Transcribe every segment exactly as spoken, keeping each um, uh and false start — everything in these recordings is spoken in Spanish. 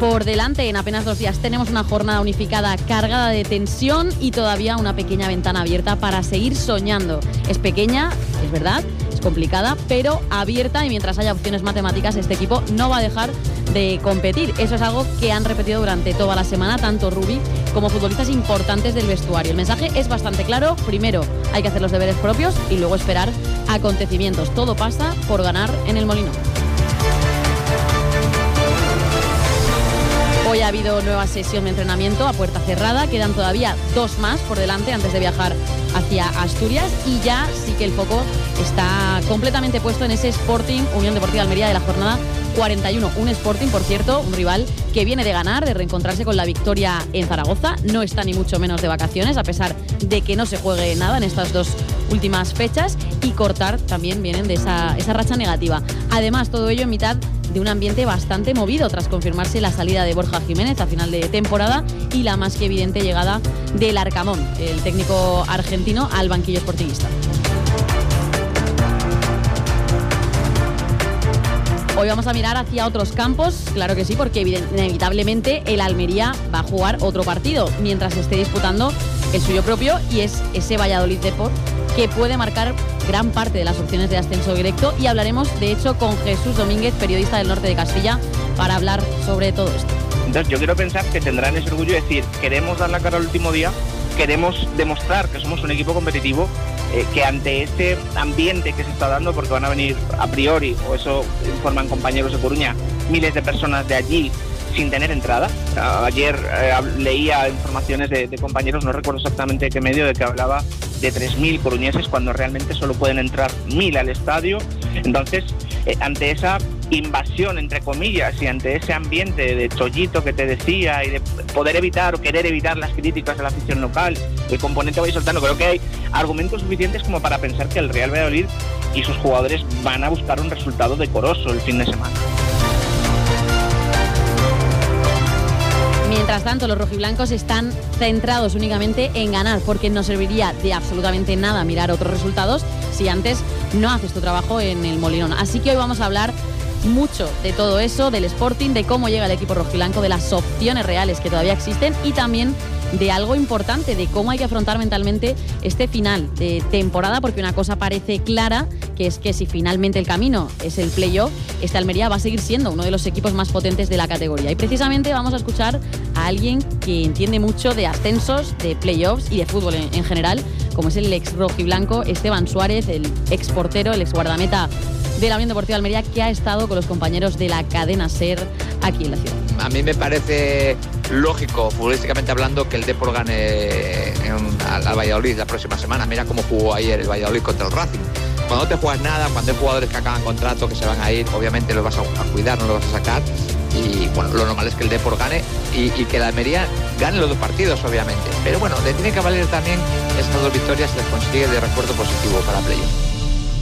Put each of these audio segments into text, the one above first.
por delante. En apenas dos días tenemos una jornada unificada cargada de tensión y todavía una pequeña ventana abierta para seguir soñando. Es pequeña, es verdad, es complicada, pero abierta, y mientras haya opciones matemáticas, este equipo no va a dejar de competir. Eso es algo que han repetido durante toda la semana tanto Rubí como futbolistas importantes del vestuario. El mensaje es bastante claro. Primero hay que hacer los deberes propios y luego esperar acontecimientos. Todo pasa por ganar en el Molinón. Hoy ha habido nueva sesión de entrenamiento a puerta cerrada. Quedan todavía dos más por delante antes de viajar hacia Asturias, y ya sí que el foco está completamente puesto en ese Sporting Unión Deportiva Almería de la jornada cuarenta y uno. Un Sporting, por cierto, un rival que viene de ganar, de reencontrarse con la victoria en Zaragoza. No está ni mucho menos de vacaciones, a pesar de que no se juegue nada en estas dos últimas fechas, y cortar también vienen de esa, esa racha negativa. Además, todo ello en mitad de un ambiente bastante movido tras confirmarse la salida de Borja Jiménez a final de temporada y la más que evidente llegada del Arcamón, el técnico argentino, al banquillo sportingista. Hoy vamos a mirar hacia otros campos, claro que sí, porque inevitablemente el Almería va a jugar otro partido mientras esté disputando el suyo propio, y es ese Valladolid Depor, que puede marcar gran parte de las opciones de ascenso directo, y hablaremos de hecho con Jesús Domínguez, periodista del Norte de Castilla, para hablar sobre todo esto. Entonces yo quiero pensar que tendrán ese orgullo de decir, queremos dar la cara al último día, queremos demostrar que somos un equipo competitivo, eh, que ante este ambiente que se está dando, porque van a venir a priori, o eso informan compañeros de Coruña, miles de personas de allí sin tener entrada. Ayer eh, leía informaciones de, de compañeros, no recuerdo exactamente de qué medio, de que hablaba de tres mil coruñeses cuando realmente solo pueden entrar mil al estadio. Entonces, eh, ante esa invasión, entre comillas, y ante ese ambiente de chollito que te decía, y de poder evitar o querer evitar las críticas de la afición local, el componente va a ir soltando, creo que hay argumentos suficientes como para pensar que el Real Valladolid y sus jugadores van a buscar un resultado decoroso el fin de semana. Mientras tanto, los rojiblancos están centrados únicamente en ganar, porque no serviría de absolutamente nada mirar otros resultados si antes no haces tu trabajo en el Molinón. Así que hoy vamos a hablar mucho de todo eso, del Sporting, de cómo llega el equipo rojiblanco, de las opciones reales que todavía existen, y también de algo importante, de cómo hay que afrontar mentalmente este final de temporada, porque una cosa parece clara, que es que si finalmente el camino es el playoff, este Almería va a seguir siendo uno de los equipos más potentes de la categoría. Y precisamente vamos a escuchar a alguien que entiende mucho de ascensos, de playoffs y de fútbol en, en general, como es el ex rojiblanco Esteban Suárez, el ex portero, el ex guardameta de la Unión Deportiva Almería, que ha estado con los compañeros de la cadena SER aquí en la ciudad. A mí me parece lógico, futbolísticamente hablando, que el Depor gane en, al, al Valladolid la próxima semana. Mira cómo jugó ayer el Valladolid contra el Racing. Cuando no te juegas nada, cuando hay jugadores que acaban contrato, que se van a ir, obviamente los vas a, a cuidar, no los vas a sacar. Y bueno, lo normal es que el Depor gane y, y que la Almería gane los dos partidos, obviamente. Pero bueno, le tiene que valer también esas dos victorias si las consigue de refuerzo positivo para playoff.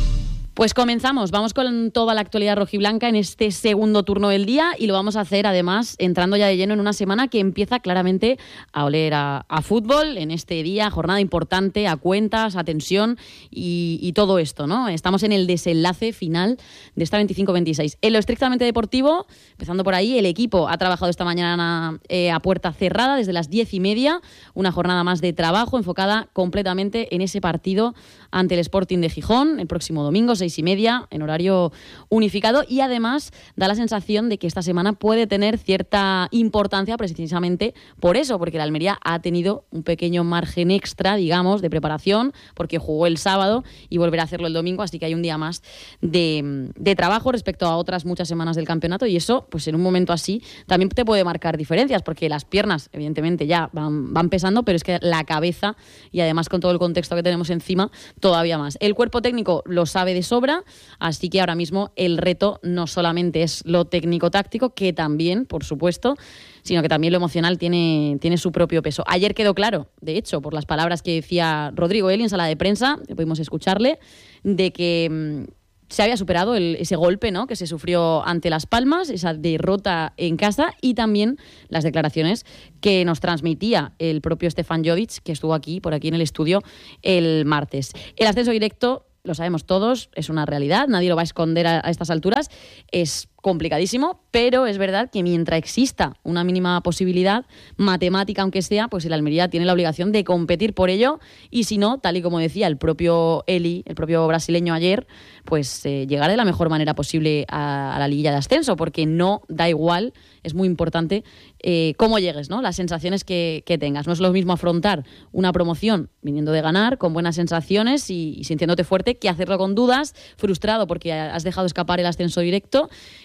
Pues comenzamos, vamos con toda la actualidad rojiblanca en este segundo turno del día, y lo vamos a hacer además entrando ya de lleno en una semana que empieza claramente a oler a, a fútbol en este día, jornada importante, a cuentas, a tensión y, y todo esto, ¿no? Estamos en el desenlace final de esta veinticinco veintiséis. En lo estrictamente deportivo, empezando por ahí, el equipo ha trabajado esta mañana eh, a puerta cerrada desde las diez y media, una jornada más de trabajo enfocada completamente en ese partido ante el Sporting de Gijón el próximo domingo, seis y media, en horario unificado, y además da la sensación de que esta semana puede tener cierta importancia precisamente por eso, porque la Almería ha tenido un pequeño margen extra, digamos, de preparación, porque jugó el sábado y volverá a hacerlo el domingo, así que hay un día más de, de trabajo respecto a otras muchas semanas del campeonato, y eso, pues en un momento así, también te puede marcar diferencias, porque las piernas, evidentemente, ya van, van pesando, pero es que la cabeza, y además con todo el contexto que tenemos encima, todavía más. El cuerpo técnico lo sabe de sobra, así que ahora mismo el reto no solamente es lo técnico-táctico, que también, por supuesto, sino que también lo emocional tiene, tiene su propio peso. Ayer quedó claro, de hecho, por las palabras que decía Rodrigo Eli en sala de prensa, que pudimos escucharle, de que mmm, se había superado el, ese golpe, ¿no?, que se sufrió ante Las Palmas, esa derrota en casa, y también las declaraciones que nos transmitía el propio Stefan Jovic, que estuvo aquí, por aquí en el estudio, el martes. El ascenso directo, lo sabemos todos, es una realidad, nadie lo va a esconder a, a estas alturas, es complicadísimo, pero es verdad que mientras exista una mínima posibilidad matemática, aunque sea, pues el Almería tiene la obligación de competir por ello, y si no, tal y como decía el propio Eli, el propio brasileño ayer, pues eh, llegar de la mejor manera posible a, a la liguilla de ascenso, porque no da igual, es muy importante eh, cómo llegues, ¿no? Las sensaciones que, que tengas. No es lo mismo afrontar una promoción viniendo de ganar, con buenas sensaciones y, y sintiéndote fuerte, que hacerlo con dudas, frustrado porque has dejado escapar el ascenso directo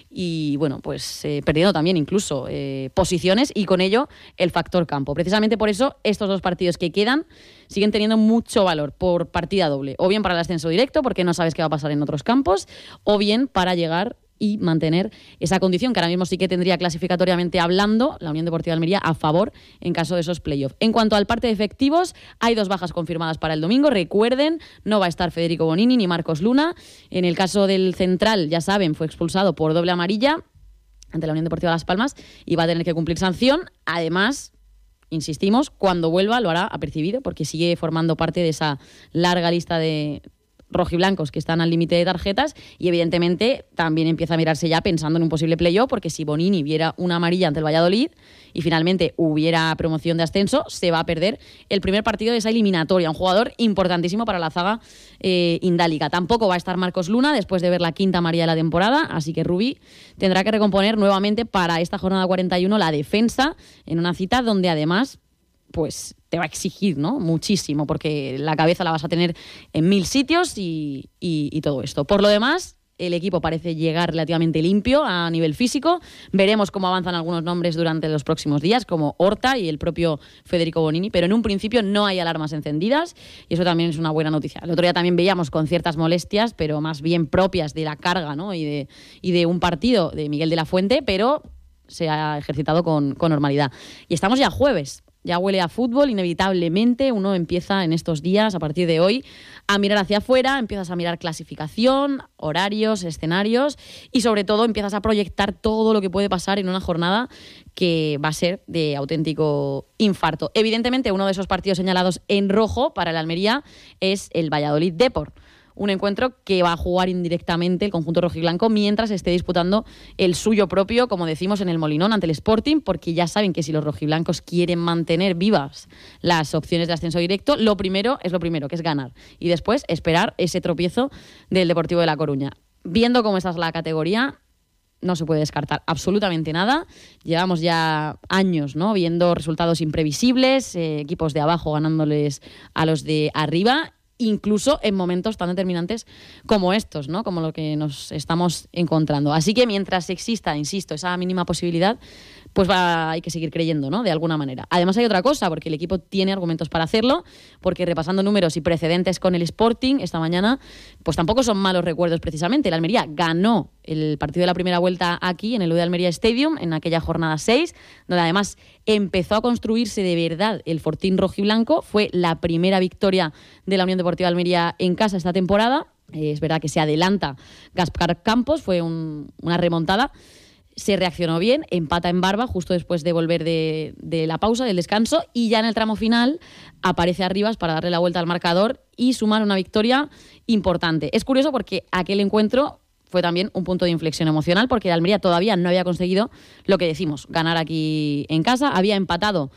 y, bueno, pues eh, perdiendo también incluso eh, posiciones y con ello el factor campo. Precisamente por eso estos dos partidos que quedan siguen teniendo mucho valor por partida doble, o bien para el ascenso directo porque no sabes qué va a pasar en otros campos, o bien para llegar y mantener esa condición que ahora mismo sí que tendría clasificatoriamente hablando la Unión Deportiva Almería a favor en caso de esos playoffs. En cuanto al parte de efectivos, hay dos bajas confirmadas para el domingo. Recuerden, no va a estar Federico Bonini ni Marcos Luna. En el caso del central, ya saben, fue expulsado por doble amarilla ante la Unión Deportiva Las Palmas y va a tener que cumplir sanción. Además, insistimos, cuando vuelva lo hará apercibido porque sigue formando parte de esa larga lista de rojiblancos que están al límite de tarjetas y evidentemente también empieza a mirarse ya pensando en un posible playoff, porque si Bonini viera una amarilla ante el Valladolid y finalmente hubiera promoción de ascenso, se va a perder el primer partido de esa eliminatoria, un jugador importantísimo para la zaga eh, indálica. Tampoco va a estar Marcos Luna después de ver la quinta amarilla de la temporada, así que Rubí tendrá que recomponer nuevamente para esta jornada cuarenta y uno la defensa en una cita donde además pues te va a exigir, ¿no? Muchísimo, porque la cabeza la vas a tener en mil sitios y, y, y todo esto. Por lo demás, el equipo parece llegar relativamente limpio a nivel físico. Veremos cómo avanzan algunos nombres durante los próximos días, como Horta y el propio Federico Bonini, pero en un principio no hay alarmas encendidas y eso también es una buena noticia. El otro día también veíamos con ciertas molestias, pero más bien propias de la carga, ¿no? y, de, y de un partido de Miguel de la Fuente, pero se ha ejercitado con, con normalidad. Y estamos ya jueves. Ya huele a fútbol, inevitablemente. Uno empieza en estos días, a partir de hoy, a mirar hacia afuera, empiezas a mirar clasificación, horarios, escenarios y sobre todo empiezas a proyectar todo lo que puede pasar en una jornada que va a ser de auténtico infarto. Evidentemente, uno de esos partidos señalados en rojo para el Almería es el Valladolid Depor. Un encuentro que va a jugar indirectamente el conjunto rojiblanco mientras esté disputando el suyo propio, como decimos, en el Molinón ante el Sporting, porque ya saben que si los rojiblancos quieren mantener vivas las opciones de ascenso directo, lo primero es lo primero, que es ganar. Y después esperar ese tropiezo del Deportivo de La Coruña. Viendo cómo está la categoría, no se puede descartar absolutamente nada. Llevamos ya años, ¿no?, viendo resultados imprevisibles, eh, equipos de abajo ganándoles a los de arriba, incluso en momentos tan determinantes como estos, ¿no?, como lo que nos estamos encontrando. Así que mientras exista, insisto, esa mínima posibilidad, pues va, hay que seguir creyendo, ¿no?, de alguna manera. Además hay otra cosa, porque el equipo tiene argumentos para hacerlo, porque repasando números y precedentes con el Sporting esta mañana, pues tampoco son malos recuerdos precisamente. El Almería ganó el partido de la primera vuelta aquí, en el U de Almería Stadium, en aquella jornada seis, donde además empezó a construirse de verdad el fortín rojiblanco. Fue la primera victoria de la Unión Deportiva Almería en casa esta temporada. Eh, es verdad que se adelanta Gaspar Campos, fue un, una remontada. Se reaccionó bien, empata en Barba justo después de volver de, de la pausa, del descanso, y ya en el tramo final aparece Arribas para darle la vuelta al marcador y sumar una victoria importante. Es curioso porque aquel encuentro fue también un punto de inflexión emocional, porque el Almería todavía no había conseguido lo que decimos, ganar aquí en casa. Había empatado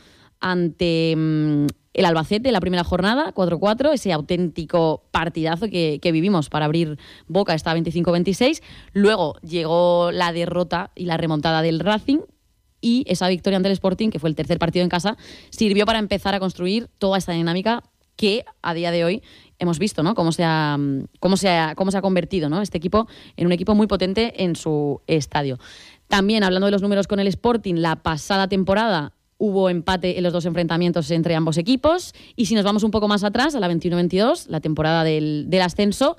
ante mmm, el Albacete la primera jornada, cuatro cuatro, ese auténtico partidazo que, que vivimos para abrir boca, esta veinticinco veintiséis. Luego llegó la derrota y la remontada del Racing, y esa victoria ante el Sporting, que fue el tercer partido en casa, sirvió para empezar a construir toda esta dinámica que a día de hoy hemos visto, ¿no?, cómo se ha, cómo se ha, cómo se ha convertido, ¿no?, este equipo en un equipo muy potente en su estadio. También, hablando de los números con el Sporting, la pasada temporada hubo empate en los dos enfrentamientos entre ambos equipos, y si nos vamos un poco más atrás, a la veintiuno veintidós, la temporada del, del ascenso,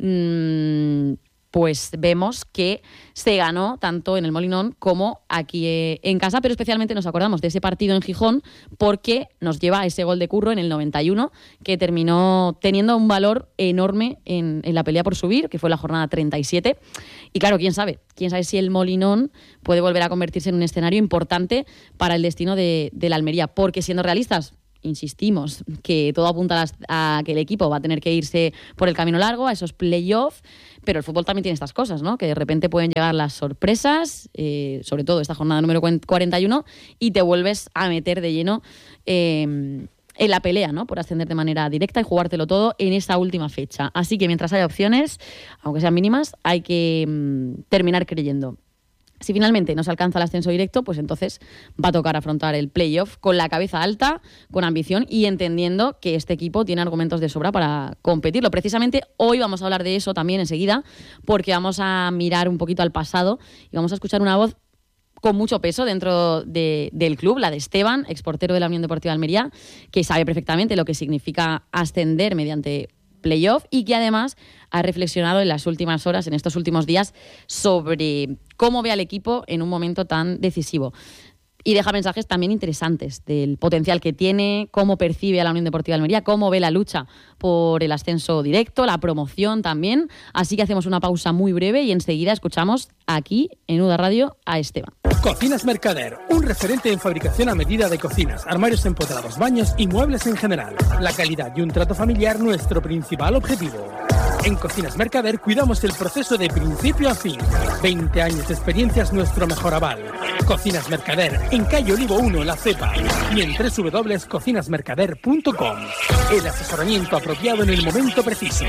mmm, pues vemos que se ganó tanto en el Molinón como aquí eh, en casa, pero especialmente nos acordamos de ese partido en Gijón porque nos lleva a ese gol de Curro en el noventa y uno, que terminó teniendo un valor enorme en, en la pelea por subir, que fue la jornada treinta y siete. Y claro, quién sabe, quién sabe si el Molinón puede volver a convertirse en un escenario importante para el destino de, de la Almería, porque siendo realistas, insistimos, que todo apunta a, las, a que el equipo va a tener que irse por el camino largo, a esos playoffs, pero el fútbol también tiene estas cosas, ¿no? Que de repente pueden llegar las sorpresas, eh, sobre todo esta jornada número cuarenta y uno, y te vuelves a meter de lleno eh, en la pelea, ¿no? Por ascender de manera directa y jugártelo todo en esa última fecha. Así que mientras haya opciones, aunque sean mínimas, hay que mm, terminar creyendo. Si finalmente no se alcanza el ascenso directo, pues entonces va a tocar afrontar el playoff con la cabeza alta, con ambición y entendiendo que este equipo tiene argumentos de sobra para competirlo. Precisamente hoy vamos a hablar de eso también enseguida, porque vamos a mirar un poquito al pasado y vamos a escuchar una voz con mucho peso dentro de, del club, la de Esteban, exportero de la Unión Deportiva de Almería, que sabe perfectamente lo que significa ascender mediante playoff y que además ha reflexionado en las últimas horas, en estos últimos días, sobre cómo ve al equipo en un momento tan decisivo. Y deja mensajes también interesantes del potencial que tiene, cómo percibe a la Unión Deportiva de Almería, cómo ve la lucha por el ascenso directo, la promoción también. Así que hacemos una pausa muy breve y enseguida escuchamos aquí en U D A Radio a Esteban. Cocinas Mercader, un referente en fabricación a medida de cocinas, armarios empotrados, baños y muebles en general. La calidad y un trato familiar nuestro principal objetivo. En Cocinas Mercader cuidamos el proceso de principio a fin. veinte años de experiencia es nuestro mejor aval. Cocinas Mercader, en calle Olivo uno, La Cepa, y en doble u doble u doble u punto cocinas mercader punto com. El asesoramiento apropiado en el momento preciso.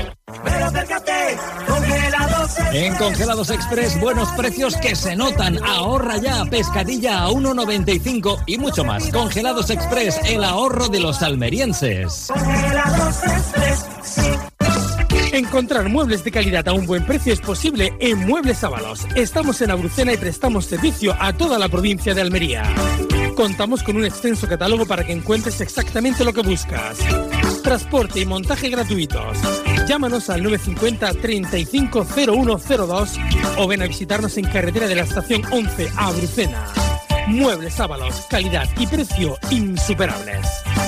En Congelados Express, buenos precios que se notan. Ahorra ya, pescadilla a uno noventa y cinco y mucho más. Congelados Express, el ahorro de los almerienses. Congelados Express, sí. Encontrar muebles de calidad a un buen precio es posible en Muebles Ábalos. Estamos en Abrucena y prestamos servicio a toda la provincia de Almería. Contamos con un extenso catálogo para que encuentres exactamente lo que buscas. Transporte y montaje gratuitos. Llámanos al nueve cinco cero, treinta y cinco, cero uno cero dos o ven a visitarnos en carretera de la estación once a Abrucena. Muebles Ábalos, calidad y precio insuperables.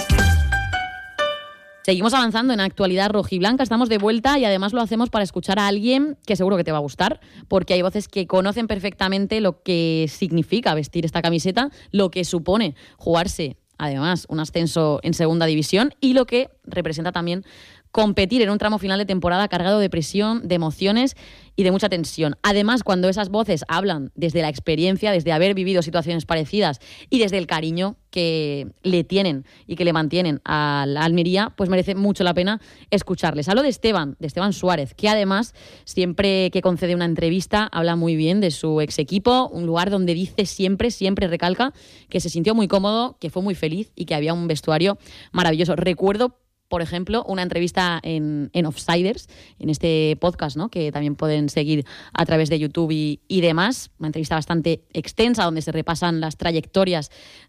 Seguimos avanzando en actualidad rojiblanca, estamos de vuelta y además lo hacemos para escuchar a alguien que seguro que te va a gustar, porque hay voces que conocen perfectamente lo que significa vestir esta camiseta, lo que supone jugarse, además, un ascenso en segunda división y lo que representa también competir en un tramo final de temporada cargado de presión, de emociones y de mucha tensión. Además, cuando esas voces hablan desde la experiencia, desde haber vivido situaciones parecidas y desde el cariño que le tienen y que le mantienen a la Almería, pues merece mucho la pena escucharles. Hablo de Esteban, de Esteban Suárez, que además, siempre que concede una entrevista, habla muy bien de su ex equipo, un lugar donde dice siempre, siempre recalca que se sintió muy cómodo, que fue muy feliz y que había un vestuario maravilloso. Recuerdo, por ejemplo, una entrevista en, en Offsiders, en este podcast, ¿no?, que también pueden seguir a través de YouTube y, y demás. Una entrevista bastante extensa donde se repasan las trayectorias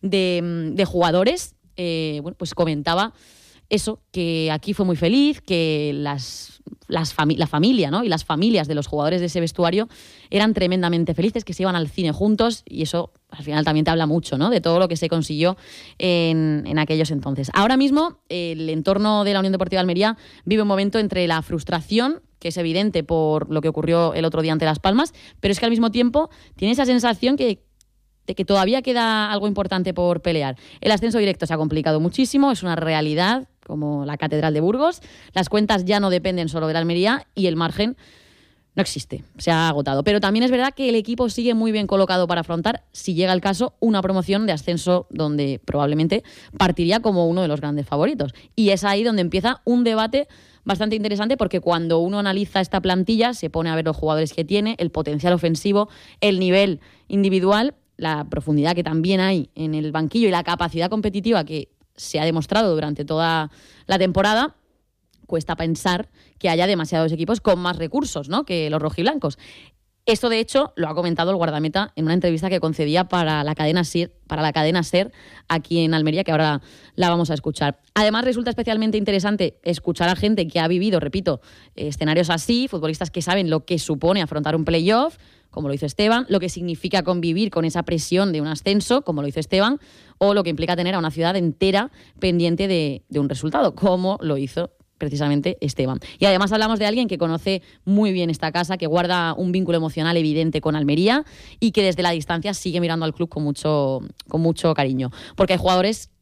de, de jugadores. Eh, bueno, pues comentaba eso, que aquí fue muy feliz, que las, las fami- la familia, ¿no?, y las familias de los jugadores de ese vestuario eran tremendamente felices, que se iban al cine juntos y eso al final también te habla mucho, ¿no?, de todo lo que se consiguió en, en aquellos entonces. Ahora mismo el entorno de la Unión Deportiva de Almería vive un momento entre la frustración, que es evidente por lo que ocurrió el otro día ante Las Palmas, pero es que al mismo tiempo tiene esa sensación que de que todavía queda algo importante por pelear. El ascenso directo se ha complicado muchísimo, es una realidad como la Catedral de Burgos. Las cuentas ya no dependen solo de la Almería y el margen no existe, se ha agotado. Pero también es verdad que el equipo sigue muy bien colocado para afrontar, si llega el caso, una promoción de ascenso donde probablemente partiría como uno de los grandes favoritos. Y es ahí donde empieza un debate bastante interesante, porque cuando uno analiza esta plantilla se pone a ver los jugadores que tiene, el potencial ofensivo, el nivel individual, la profundidad que también hay en el banquillo y la capacidad competitiva que se ha demostrado durante toda la temporada. Cuesta pensar que haya demasiados equipos con más recursos, ¿no?, que los rojiblancos. Esto, de hecho, lo ha comentado el guardameta en una entrevista que concedía para la cadena SER, para la cadena SER aquí en Almería, que ahora la vamos a escuchar. Además, resulta especialmente interesante escuchar a gente que ha vivido, repito, escenarios así, futbolistas que saben lo que supone afrontar un playoff, como lo hizo Esteban, lo que significa convivir con esa presión de un ascenso, como lo hizo Esteban, o lo que implica tener a una ciudad entera pendiente de, de un resultado, como lo hizo precisamente Esteban. Y además hablamos de alguien que conoce muy bien esta casa, que guarda un vínculo emocional evidente con Almería y que desde la distancia sigue mirando al club con mucho, con mucho cariño. Porque hay jugadores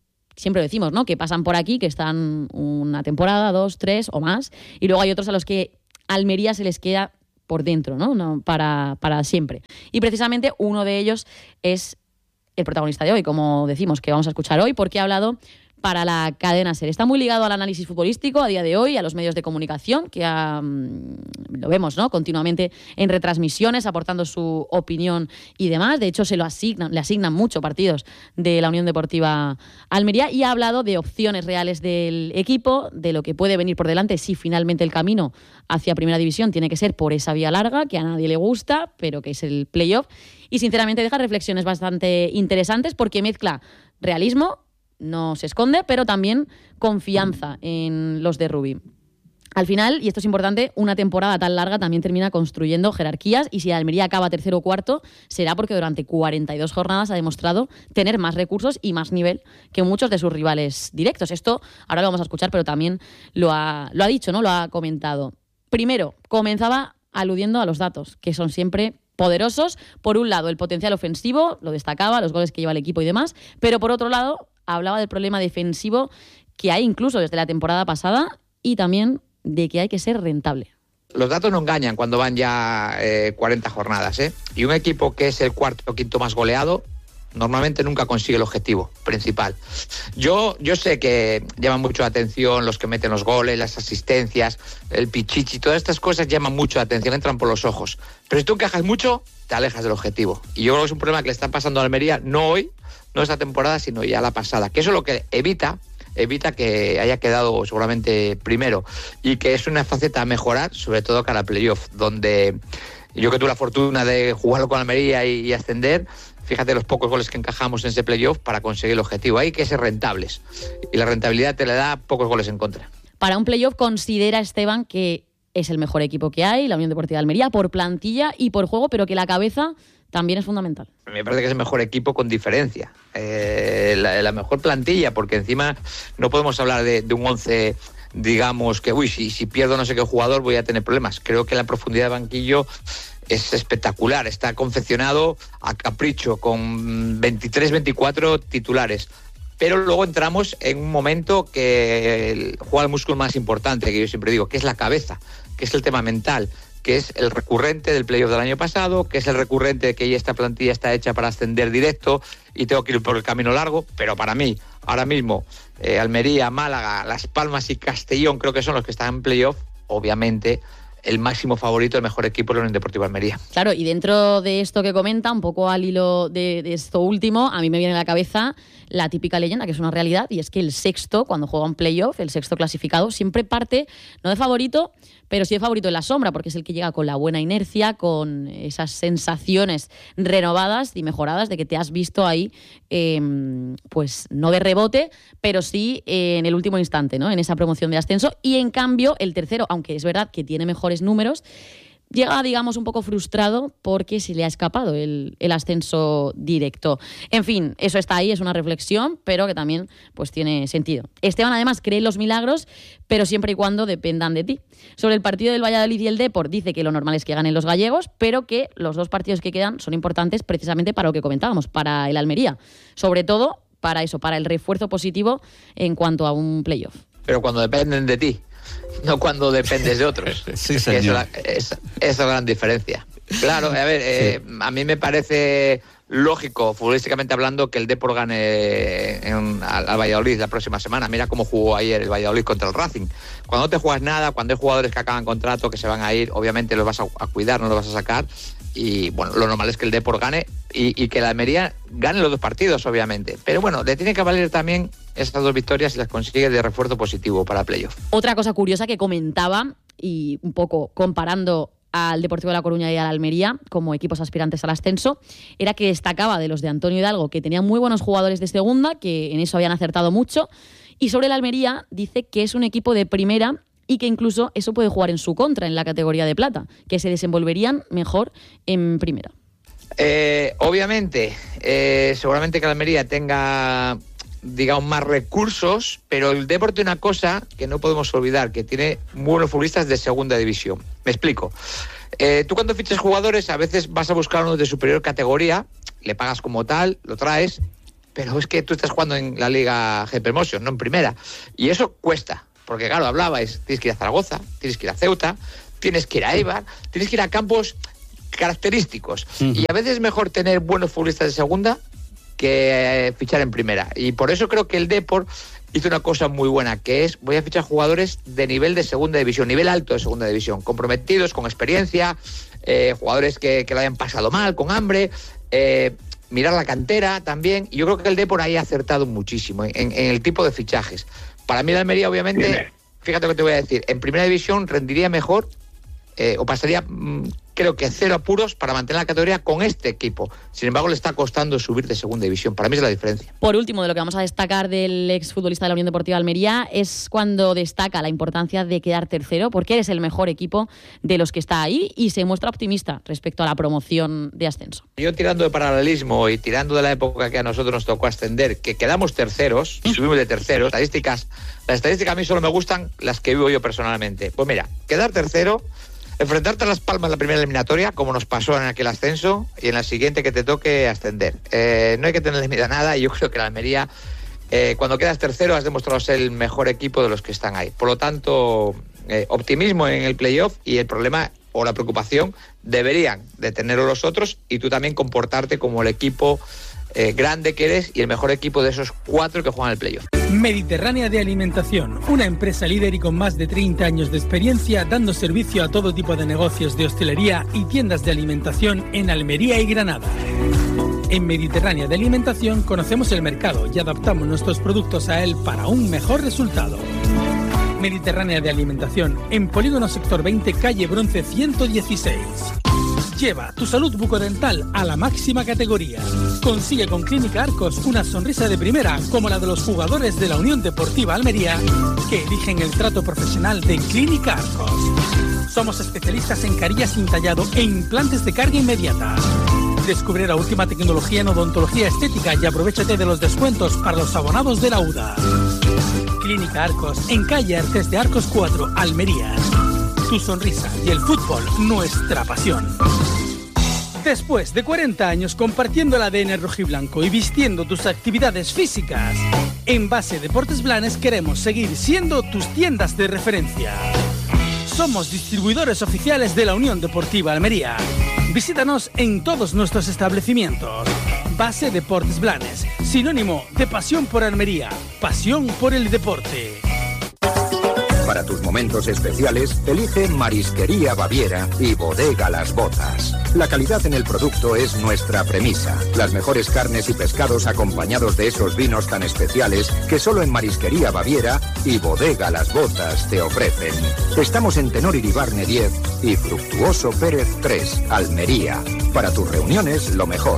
siempre decimos, ¿no? Que pasan por aquí, que están una temporada, dos, tres o más, y luego hay otros a los que Almería se les queda por dentro, ¿no? no para, para siempre. Y precisamente uno de ellos es el protagonista de hoy, como decimos, que vamos a escuchar hoy, porque ha hablado para la cadena SER. Está muy ligado al análisis futbolístico a día de hoy, a los medios de comunicación, que um, lo vemos, ¿no? Continuamente en retransmisiones, aportando su opinión y demás. De hecho, se lo asignan, le asignan mucho partidos de la Unión Deportiva Almería, y ha hablado de opciones reales del equipo, de lo que puede venir por delante si finalmente el camino hacia Primera División tiene que ser por esa vía larga, que a nadie le gusta, pero que es el playoff. Y sinceramente deja reflexiones bastante interesantes, porque mezcla realismo, no se esconde, pero también confianza en los de Rubí. Al final, y esto es importante, una temporada tan larga también termina construyendo jerarquías, y si Almería acaba tercero o cuarto, será porque durante cuarenta y dos jornadas ha demostrado tener más recursos y más nivel que muchos de sus rivales directos. Esto ahora lo vamos a escuchar, pero también lo ha, lo ha dicho, ¿no? Lo ha comentado. Primero, comenzaba aludiendo a los datos, que son siempre poderosos. Por un lado, el potencial ofensivo, lo destacaba, los goles que lleva el equipo y demás, pero por otro lado, hablaba del problema defensivo que hay incluso desde la temporada pasada, y también de que hay que ser rentable. Los datos no engañan cuando van ya eh, cuarenta jornadas, ¿eh? Y un equipo que es el cuarto o quinto más goleado normalmente nunca consigue el objetivo principal. Yo, yo sé que llaman mucho la atención los que meten los goles, las asistencias, el pichichi, todas estas cosas llaman mucho la atención, entran por los ojos. Pero si tú encajas mucho, te alejas del objetivo. Y yo creo que es un problema que le está pasando a Almería, no hoy, no esta temporada, sino ya la pasada. Que eso es lo que evita, evita que haya quedado seguramente primero. Y que es una faceta a mejorar, sobre todo cara a playoff, donde yo que tuve la fortuna de jugarlo con Almería y, y ascender. Fíjate los pocos goles que encajamos en ese playoff para conseguir el objetivo. Hay que ser rentables. Y la rentabilidad te le da pocos goles en contra. Para un playoff considera Esteban que es el mejor equipo que hay, la Unión Deportiva de Almería, por plantilla y por juego, pero que la cabeza también es fundamental. Me parece que es el mejor equipo con diferencia. Eh, la, la mejor plantilla, porque encima no podemos hablar de, de un once, digamos, que uy, si, si pierdo no sé qué jugador voy a tener problemas. Creo que la profundidad de banquillo es espectacular, está confeccionado a capricho con veintitrés, veinticuatro titulares. Pero luego entramos en un momento que juega el músculo más importante, que yo siempre digo, que es la cabeza, que es el tema mental, que es el recurrente del playoff del año pasado, que es el recurrente de que ya esta plantilla está hecha para ascender directo y tengo que ir por el camino largo. Pero para mí, ahora mismo, eh, Almería, Málaga, Las Palmas y Castellón creo que son los que están en playoff, obviamente. El máximo favorito, el mejor equipo de la Unión Deportiva Almería. Claro, y dentro de esto que comenta, un poco al hilo de, de esto último, a mí me viene a la cabeza la típica leyenda, que es una realidad, y es que el sexto, cuando juega un playoff, el sexto clasificado, siempre parte, no de favorito, pero sí de favorito en la sombra, porque es el que llega con la buena inercia, con esas sensaciones renovadas y mejoradas de que te has visto ahí, eh, pues no de rebote, pero sí eh, en el último instante, ¿no? En esa promoción de ascenso. Y en cambio, el tercero, aunque es verdad que tiene mejores números, llega, digamos, un poco frustrado porque se le ha escapado el, el ascenso directo. En fin, eso está ahí, es una reflexión, pero que también pues tiene sentido. Esteban, además, cree en los milagros, pero siempre y cuando dependan de ti. Sobre el partido del Valladolid y el Depor, dice que lo normal es que ganen los gallegos, pero que los dos partidos que quedan son importantes precisamente para lo que comentábamos, para el Almería. Sobre todo para eso, para el refuerzo positivo en cuanto a un playoff. Pero cuando dependen de ti, no cuando dependes de otros. Sí, es señor. Esa es la gran diferencia. Claro, a ver, eh, sí. A mí me parece lógico, futbolísticamente hablando, que el Depor gane en, al, al Valladolid la próxima semana. Mira cómo jugó ayer el Valladolid contra el Racing. Cuando no te juegas nada, cuando hay jugadores que acaban contrato, que se van a ir, obviamente los vas a, a cuidar, no los vas a sacar. Y bueno, lo normal es que el Depor gane y, y que la Almería gane los dos partidos, obviamente. Pero bueno, le tiene que valer también esas dos victorias si las consigue de refuerzo positivo para playoff. Otra cosa curiosa que comentaba, y un poco comparando al Deportivo de La Coruña y al Almería como equipos aspirantes al ascenso, era que destacaba de los de Antonio Hidalgo que tenían muy buenos jugadores de segunda, que en eso habían acertado mucho, y sobre el Almería dice que es un equipo de primera y que incluso eso puede jugar en su contra en la categoría de plata, que se desenvolverían mejor en primera. Eh, obviamente, eh, seguramente que la Almería tenga, digamos, más recursos, pero el Depor tiene una cosa que no podemos olvidar, que tiene buenos futbolistas de segunda división. Me explico. Eh, tú cuando fichas jugadores a veces vas a buscar uno de superior categoría, le pagas como tal, lo traes pero es que tú estás jugando en la Liga Hypermotion, no en primera. Y eso cuesta, porque claro, hablabais, tienes que ir a Zaragoza, tienes que ir a Ceuta, tienes que ir a Eibar, tienes que ir a campos característicos. Uh-huh. Y a veces es mejor tener buenos futbolistas de segunda que eh, fichar en primera. Y por eso creo que el Depor hizo una cosa muy buena, que es, voy a fichar jugadores de nivel de segunda división, nivel alto de segunda división, comprometidos, con experiencia, eh, jugadores que, que lo hayan pasado mal, con hambre, eh, mirar la cantera también. Y yo creo que el Depor ahí ha acertado muchísimo en, en el tipo de fichajes. Para mí el Almería, obviamente, Bien. fíjate lo que te voy a decir, en primera división rendiría mejor, eh, o pasaría, mmm, creo que cero apuros para mantener la categoría con este equipo. Sin embargo, le está costando subir de segunda división. Para mí es la diferencia. Por último, de lo que vamos a destacar del exfutbolista de la Unión Deportiva Almería es cuando destaca la importancia de quedar tercero, porque eres el mejor equipo de los que está ahí y se muestra optimista respecto a la promoción de ascenso. Yo, tirando de paralelismo y tirando de la época que a nosotros nos tocó ascender, que quedamos terceros y subimos de terceros, estadísticas, las estadísticas a mí solo me gustan las que vivo yo personalmente. Pues mira, quedar tercero, enfrentarte a Las Palmas en la primera eliminatoria, como nos pasó en aquel ascenso, y en la siguiente que te toque ascender. Eh, no hay que tenerle miedo a nada, y yo creo que la Almería, eh, cuando quedas tercero, has demostrado ser el mejor equipo de los que están ahí. Por lo tanto, eh, optimismo en el playoff, y el problema o la preocupación deberían de tenerlo los otros, y tú también comportarte como el equipo eh, grande que eres y el mejor equipo de esos cuatro que juegan el playoff. Mediterránea de Alimentación, una empresa líder y con más de treinta años de experiencia dando servicio a todo tipo de negocios de hostelería y tiendas de alimentación en Almería y Granada. En Mediterránea de Alimentación conocemos el mercado y adaptamos nuestros productos a él para un mejor resultado. Mediterránea de Alimentación, en Polígono Sector veinte, calle Bronce ciento dieciséis. Lleva tu salud bucodental a la máxima categoría. Consigue con Clínica Arcos una sonrisa de primera, como la de los jugadores de la Unión Deportiva Almería, que eligen el trato profesional de Clínica Arcos. Somos especialistas en carillas sin tallado e implantes de carga inmediata. Descubre la última tecnología en odontología estética y aprovéchate de los descuentos para los abonados de la U D A. Clínica Arcos, en calle Artes de Arcos cuatro, Almería. Tu sonrisa y el fútbol, nuestra pasión. Después de cuarenta años compartiendo el A D N rojiblanco y vistiendo tus actividades físicas, en Base Deportes Blanes queremos seguir siendo tus tiendas de referencia. Somos distribuidores oficiales de la Unión Deportiva Almería. Visítanos en todos nuestros establecimientos. Base Deportes Blanes, sinónimo de pasión por Almería, pasión por el deporte. Para tus momentos especiales, elige Marisquería Baviera y Bodega Las Botas. La calidad en el producto es nuestra premisa. Las mejores carnes y pescados acompañados de esos vinos tan especiales que solo en Marisquería Baviera y Bodega Las Botas te ofrecen. Estamos en Tenor Iribarne diez y Fructuoso Pérez tres, Almería. Para tus reuniones, lo mejor.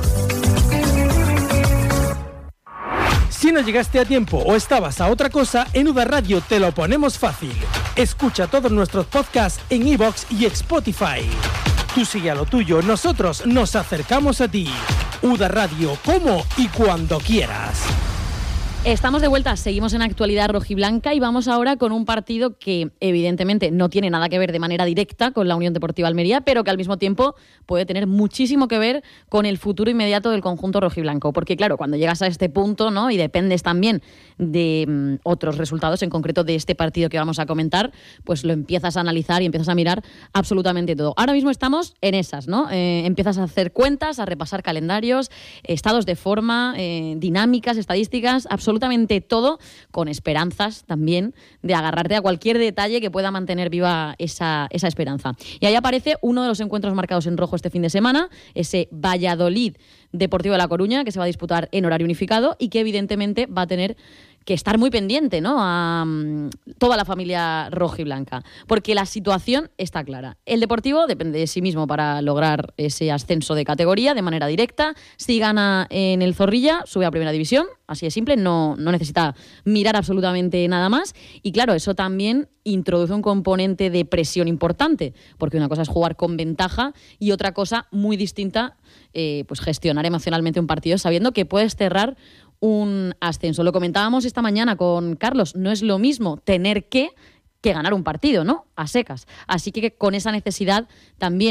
Si no llegaste a tiempo o estabas a otra cosa, en U D A Radio te lo ponemos fácil. Escucha todos nuestros podcasts en iVoox y Spotify. Tú sigue a lo tuyo, nosotros nos acercamos a ti. U D A Radio, como y cuando quieras. Estamos de vuelta, seguimos en Actualidad Rojiblanca y vamos ahora con un partido que evidentemente no tiene nada que ver de manera directa con la Unión Deportiva Almería, pero que al mismo tiempo puede tener muchísimo que ver con el futuro inmediato del conjunto rojiblanco. Porque claro, cuando llegas a este punto, ¿no?, y dependes también de um, otros resultados, en concreto de este partido que vamos a comentar, pues lo empiezas a analizar y empiezas a mirar absolutamente todo. Ahora mismo estamos en esas, ¿no? Eh, empiezas a hacer cuentas, a repasar calendarios, estados de forma, eh, dinámicas, estadísticas, absolutamente absolutamente todo, con esperanzas también de agarrarte a cualquier detalle que pueda mantener viva esa, esa esperanza. Y ahí aparece uno de los encuentros marcados en rojo este fin de semana, ese Valladolid Deportivo de La Coruña, que se va a disputar en horario unificado y que evidentemente va a tener que estar muy pendiente, ¿no?, a um, toda la familia rojiblanca, porque la situación está clara. El Deportivo depende de sí mismo para lograr ese ascenso de categoría de manera directa. Si gana en el Zorrilla, sube a Primera División, así de simple, no, no necesita mirar absolutamente nada más. Y claro, eso también introduce un componente de presión importante, porque una cosa es jugar con ventaja y otra cosa muy distinta, eh, pues gestionar emocionalmente un partido sabiendo que puedes cerrar un ascenso. Lo comentábamos esta mañana con Carlos, no es lo mismo tener que que ganar un partido, ¿no?, a secas. Así que con esa necesidad también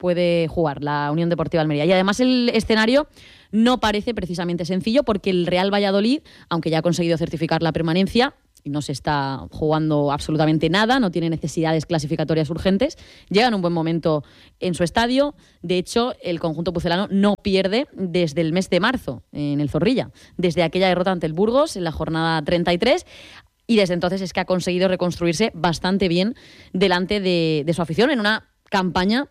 puede jugar la Unión Deportiva Almería. Y además el escenario no parece precisamente sencillo porque el Real Valladolid, aunque ya ha conseguido certificar la permanencia, y no se está jugando absolutamente nada, no tiene necesidades clasificatorias urgentes, llega en un buen momento en su estadio. De hecho, el conjunto pucelano no pierde desde el mes de marzo en el Zorrilla, desde aquella derrota ante el Burgos en la jornada treinta y tres, y desde entonces es que ha conseguido reconstruirse bastante bien delante de, de su afición en una campaña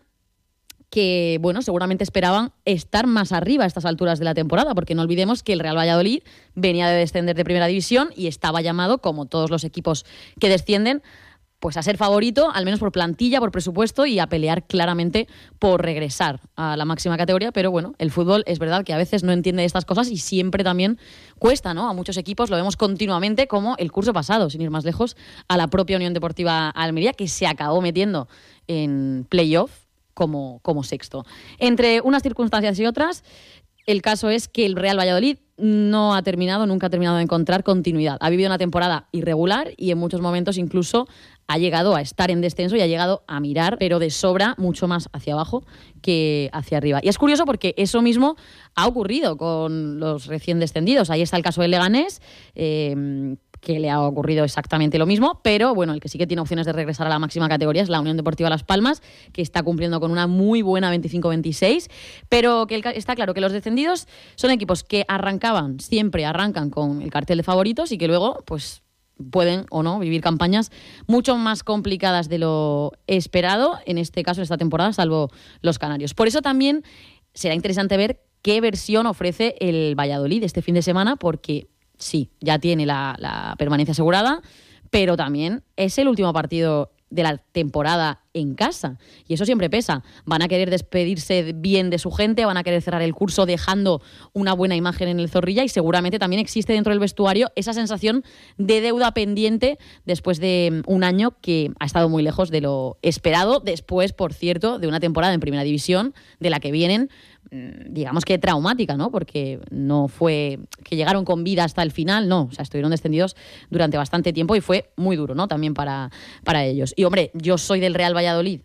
que, bueno, seguramente esperaban estar más arriba a estas alturas de la temporada, porque no olvidemos que el Real Valladolid venía de descender de Primera División y estaba llamado, como todos los equipos que descienden, pues a ser favorito, al menos por plantilla, por presupuesto, y a pelear claramente por regresar a la máxima categoría. Pero bueno, el fútbol es verdad que a veces no entiende estas cosas y siempre también cuesta, ¿no? A muchos equipos lo vemos continuamente, como el curso pasado, sin ir más lejos, a la propia Unión Deportiva Almería, que se acabó metiendo en playoff Como, como sexto. Entre unas circunstancias y otras, el caso es que el Real Valladolid no ha terminado, nunca ha terminado de encontrar continuidad. Ha vivido una temporada irregular y en muchos momentos incluso ha llegado a estar en descenso y ha llegado a mirar, pero de sobra, mucho más hacia abajo que hacia arriba. Y es curioso porque eso mismo ha ocurrido con los recién descendidos. Ahí está el caso del Leganés, eh, que le ha ocurrido exactamente lo mismo, pero bueno, el que sí que tiene opciones de regresar a la máxima categoría es la Unión Deportiva Las Palmas, que está cumpliendo con una muy buena veinticinco veintiséis, pero que el, está claro que los descendidos son equipos que arrancaban, siempre arrancan con el cartel de favoritos y que luego, pues, pueden o no vivir campañas mucho más complicadas de lo esperado, en este caso, esta temporada, salvo los canarios. Por eso también será interesante ver qué versión ofrece el Valladolid este fin de semana, porque sí, ya tiene la, la permanencia asegurada, pero también es el último partido de la temporada en casa. Y eso siempre pesa. Van a querer despedirse bien de su gente, van a querer cerrar el curso dejando una buena imagen en el Zorrilla y seguramente también existe dentro del vestuario esa sensación de deuda pendiente después de un año que ha estado muy lejos de lo esperado, después, por cierto, de una temporada en Primera División de la que vienen, digamos que traumática, ¿no? Porque no fue que llegaron con vida hasta el final, no, o sea, estuvieron descendidos durante bastante tiempo y fue muy duro, ¿no? También para, para ellos. Y hombre, yo soy del Real Valladolid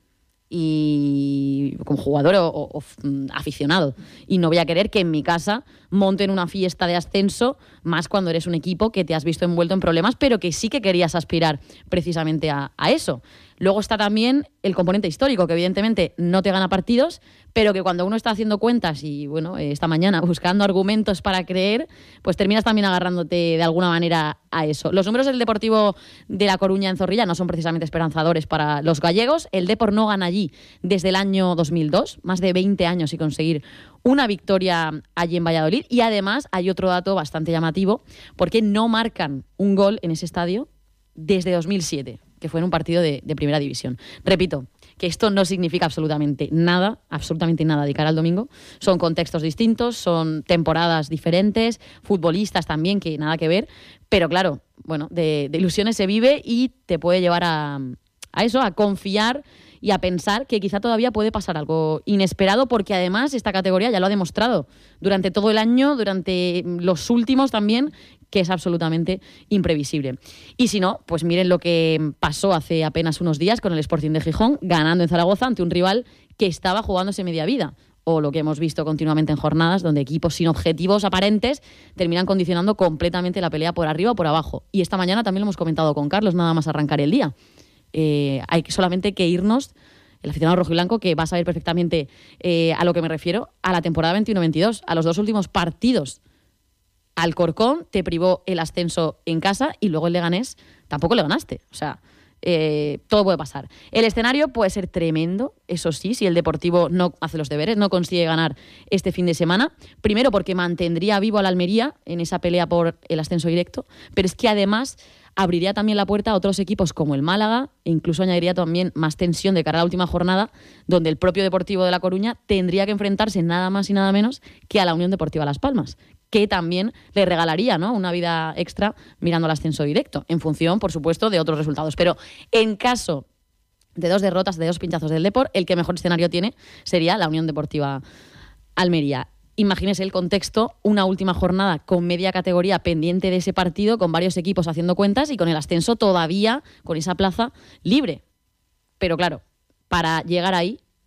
y como jugador o, o, o aficionado, y no voy a querer que en mi casa monten una fiesta de ascenso, más cuando eres un equipo que te has visto envuelto en problemas, pero que sí que querías aspirar precisamente a, a eso. Luego está también el componente histórico, que evidentemente no te gana partidos, pero que cuando uno está haciendo cuentas y, bueno, esta mañana buscando argumentos para creer, pues terminas también agarrándote de alguna manera a eso. Los números del Deportivo de La Coruña en Zorrilla no son precisamente esperanzadores para los gallegos. El Depor no gana allí desde el año dos mil dos, más de veinte años sin conseguir una victoria allí en Valladolid. Y además hay otro dato bastante llamativo, porque no marcan un gol en ese estadio desde dos mil siete, que fue en un partido de, de Primera División. Repito, que esto no significa absolutamente nada, absolutamente nada de cara al domingo. Son contextos distintos, son temporadas diferentes, futbolistas también, que nada que ver. Pero claro, bueno, de, de ilusiones se vive y te puede llevar a, a eso, a confiar y a pensar que quizá todavía puede pasar algo inesperado, porque además esta categoría ya lo ha demostrado durante todo el año, durante los últimos también, que es absolutamente imprevisible. Y si no, pues miren lo que pasó hace apenas unos días con el Sporting de Gijón, ganando en Zaragoza ante un rival que estaba jugándose media vida. O lo que hemos visto continuamente en jornadas, donde equipos sin objetivos aparentes terminan condicionando completamente la pelea por arriba o por abajo. Y esta mañana también lo hemos comentado con Carlos, nada más arrancar el día. Eh, hay solamente que irnos, el aficionado rojiblanco, que va a saber perfectamente eh, a lo que me refiero, a la temporada veintiuno veintidós, a los dos últimos partidos. Alcorcón te privó el ascenso en casa y luego el Leganés tampoco le ganaste. O sea, eh, todo puede pasar. El escenario puede ser tremendo, eso sí, si el Deportivo no hace los deberes, no consigue ganar este fin de semana. Primero porque mantendría vivo a la Almería en esa pelea por el ascenso directo, pero es que además abriría también la puerta a otros equipos como el Málaga e incluso añadiría también más tensión de cara a la última jornada, donde el propio Deportivo de La Coruña tendría que enfrentarse nada más y nada menos que a la Unión Deportiva Las Palmas, que también le regalaría, ¿no?, una vida extra mirando al ascenso directo, en función, por supuesto, de otros resultados. Pero en caso de dos derrotas, de dos pinchazos del Depor, el que mejor escenario tiene sería la Unión Deportiva Almería. Imagínese el contexto, una última jornada con media categoría pendiente de ese partido, con varios equipos haciendo cuentas y con el ascenso todavía con esa plaza libre. Pero claro, para llegar ahí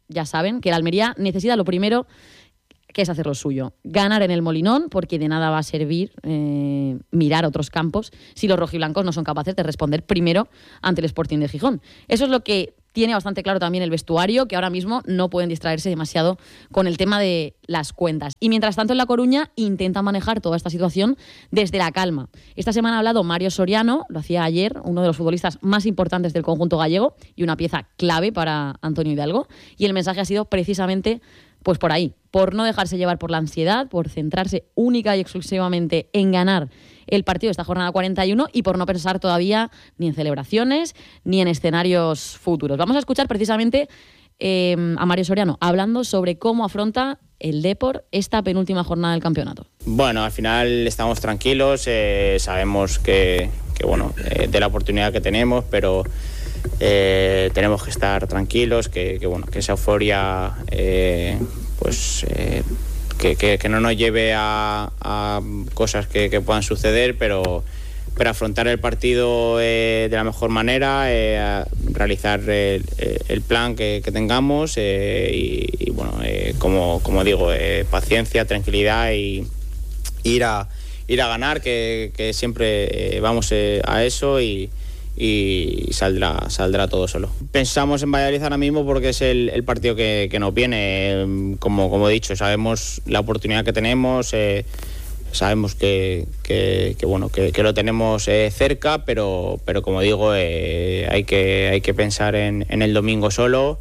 ya saben que el Almería necesita lo primero, que es hacer lo suyo. Ganar en el Molinón, porque de nada va a servir eh, mirar otros campos si los rojiblancos no son capaces de responder primero ante el Sporting de Gijón. Eso es lo que tiene bastante claro también el vestuario, que ahora mismo no pueden distraerse demasiado con el tema de las cuentas. Y mientras tanto en La Coruña intentan manejar toda esta situación desde la calma. Esta semana ha hablado Mario Soriano, lo hacía ayer, uno de los futbolistas más importantes del conjunto gallego y una pieza clave para Antonio Hidalgo. Y el mensaje ha sido precisamente pues por ahí, por no dejarse llevar por la ansiedad, por centrarse única y exclusivamente en ganar el partido de esta jornada cuarenta y uno y por no pensar todavía ni en celebraciones ni en escenarios futuros. Vamos a escuchar precisamente eh, a Mario Soriano hablando sobre cómo afronta el Depor esta penúltima jornada del campeonato. Bueno, al final estamos tranquilos, eh, sabemos que, que bueno, eh, de la oportunidad que tenemos, pero Eh, tenemos que estar tranquilos, que, que bueno, que esa euforia eh, pues eh, que, que, que no nos lleve a, a cosas que, que puedan suceder, pero, pero afrontar el partido eh, de la mejor manera, eh, realizar el, el plan que, que tengamos eh, y, y bueno, eh, como, como digo, eh, paciencia, tranquilidad y ir a, ir a ganar, que, que siempre eh, vamos eh, a eso y y saldrá saldrá todo solo. Pensamos en Valladolid ahora mismo porque es el, el partido que, que nos viene. Como, como he dicho, sabemos la oportunidad que tenemos, eh, sabemos que, que, que, bueno, que, que lo tenemos eh, cerca, pero, pero como digo, eh, hay, que, hay que pensar en, en el domingo solo,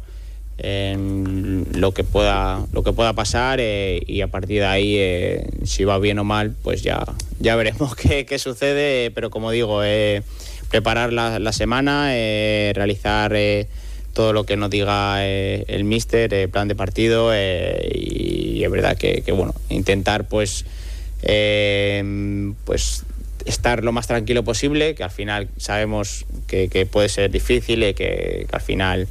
en lo que pueda, lo que pueda pasar eh, y a partir de ahí, eh, si va bien o mal, pues ya, ya veremos qué, qué sucede, pero como digo, eh, preparar la, la semana, eh, realizar eh, todo lo que nos diga eh, el míster, eh, plan de partido eh, y, y es verdad que, que bueno, intentar pues eh, pues estar lo más tranquilo posible, que al final sabemos que, que puede ser difícil y que, que al final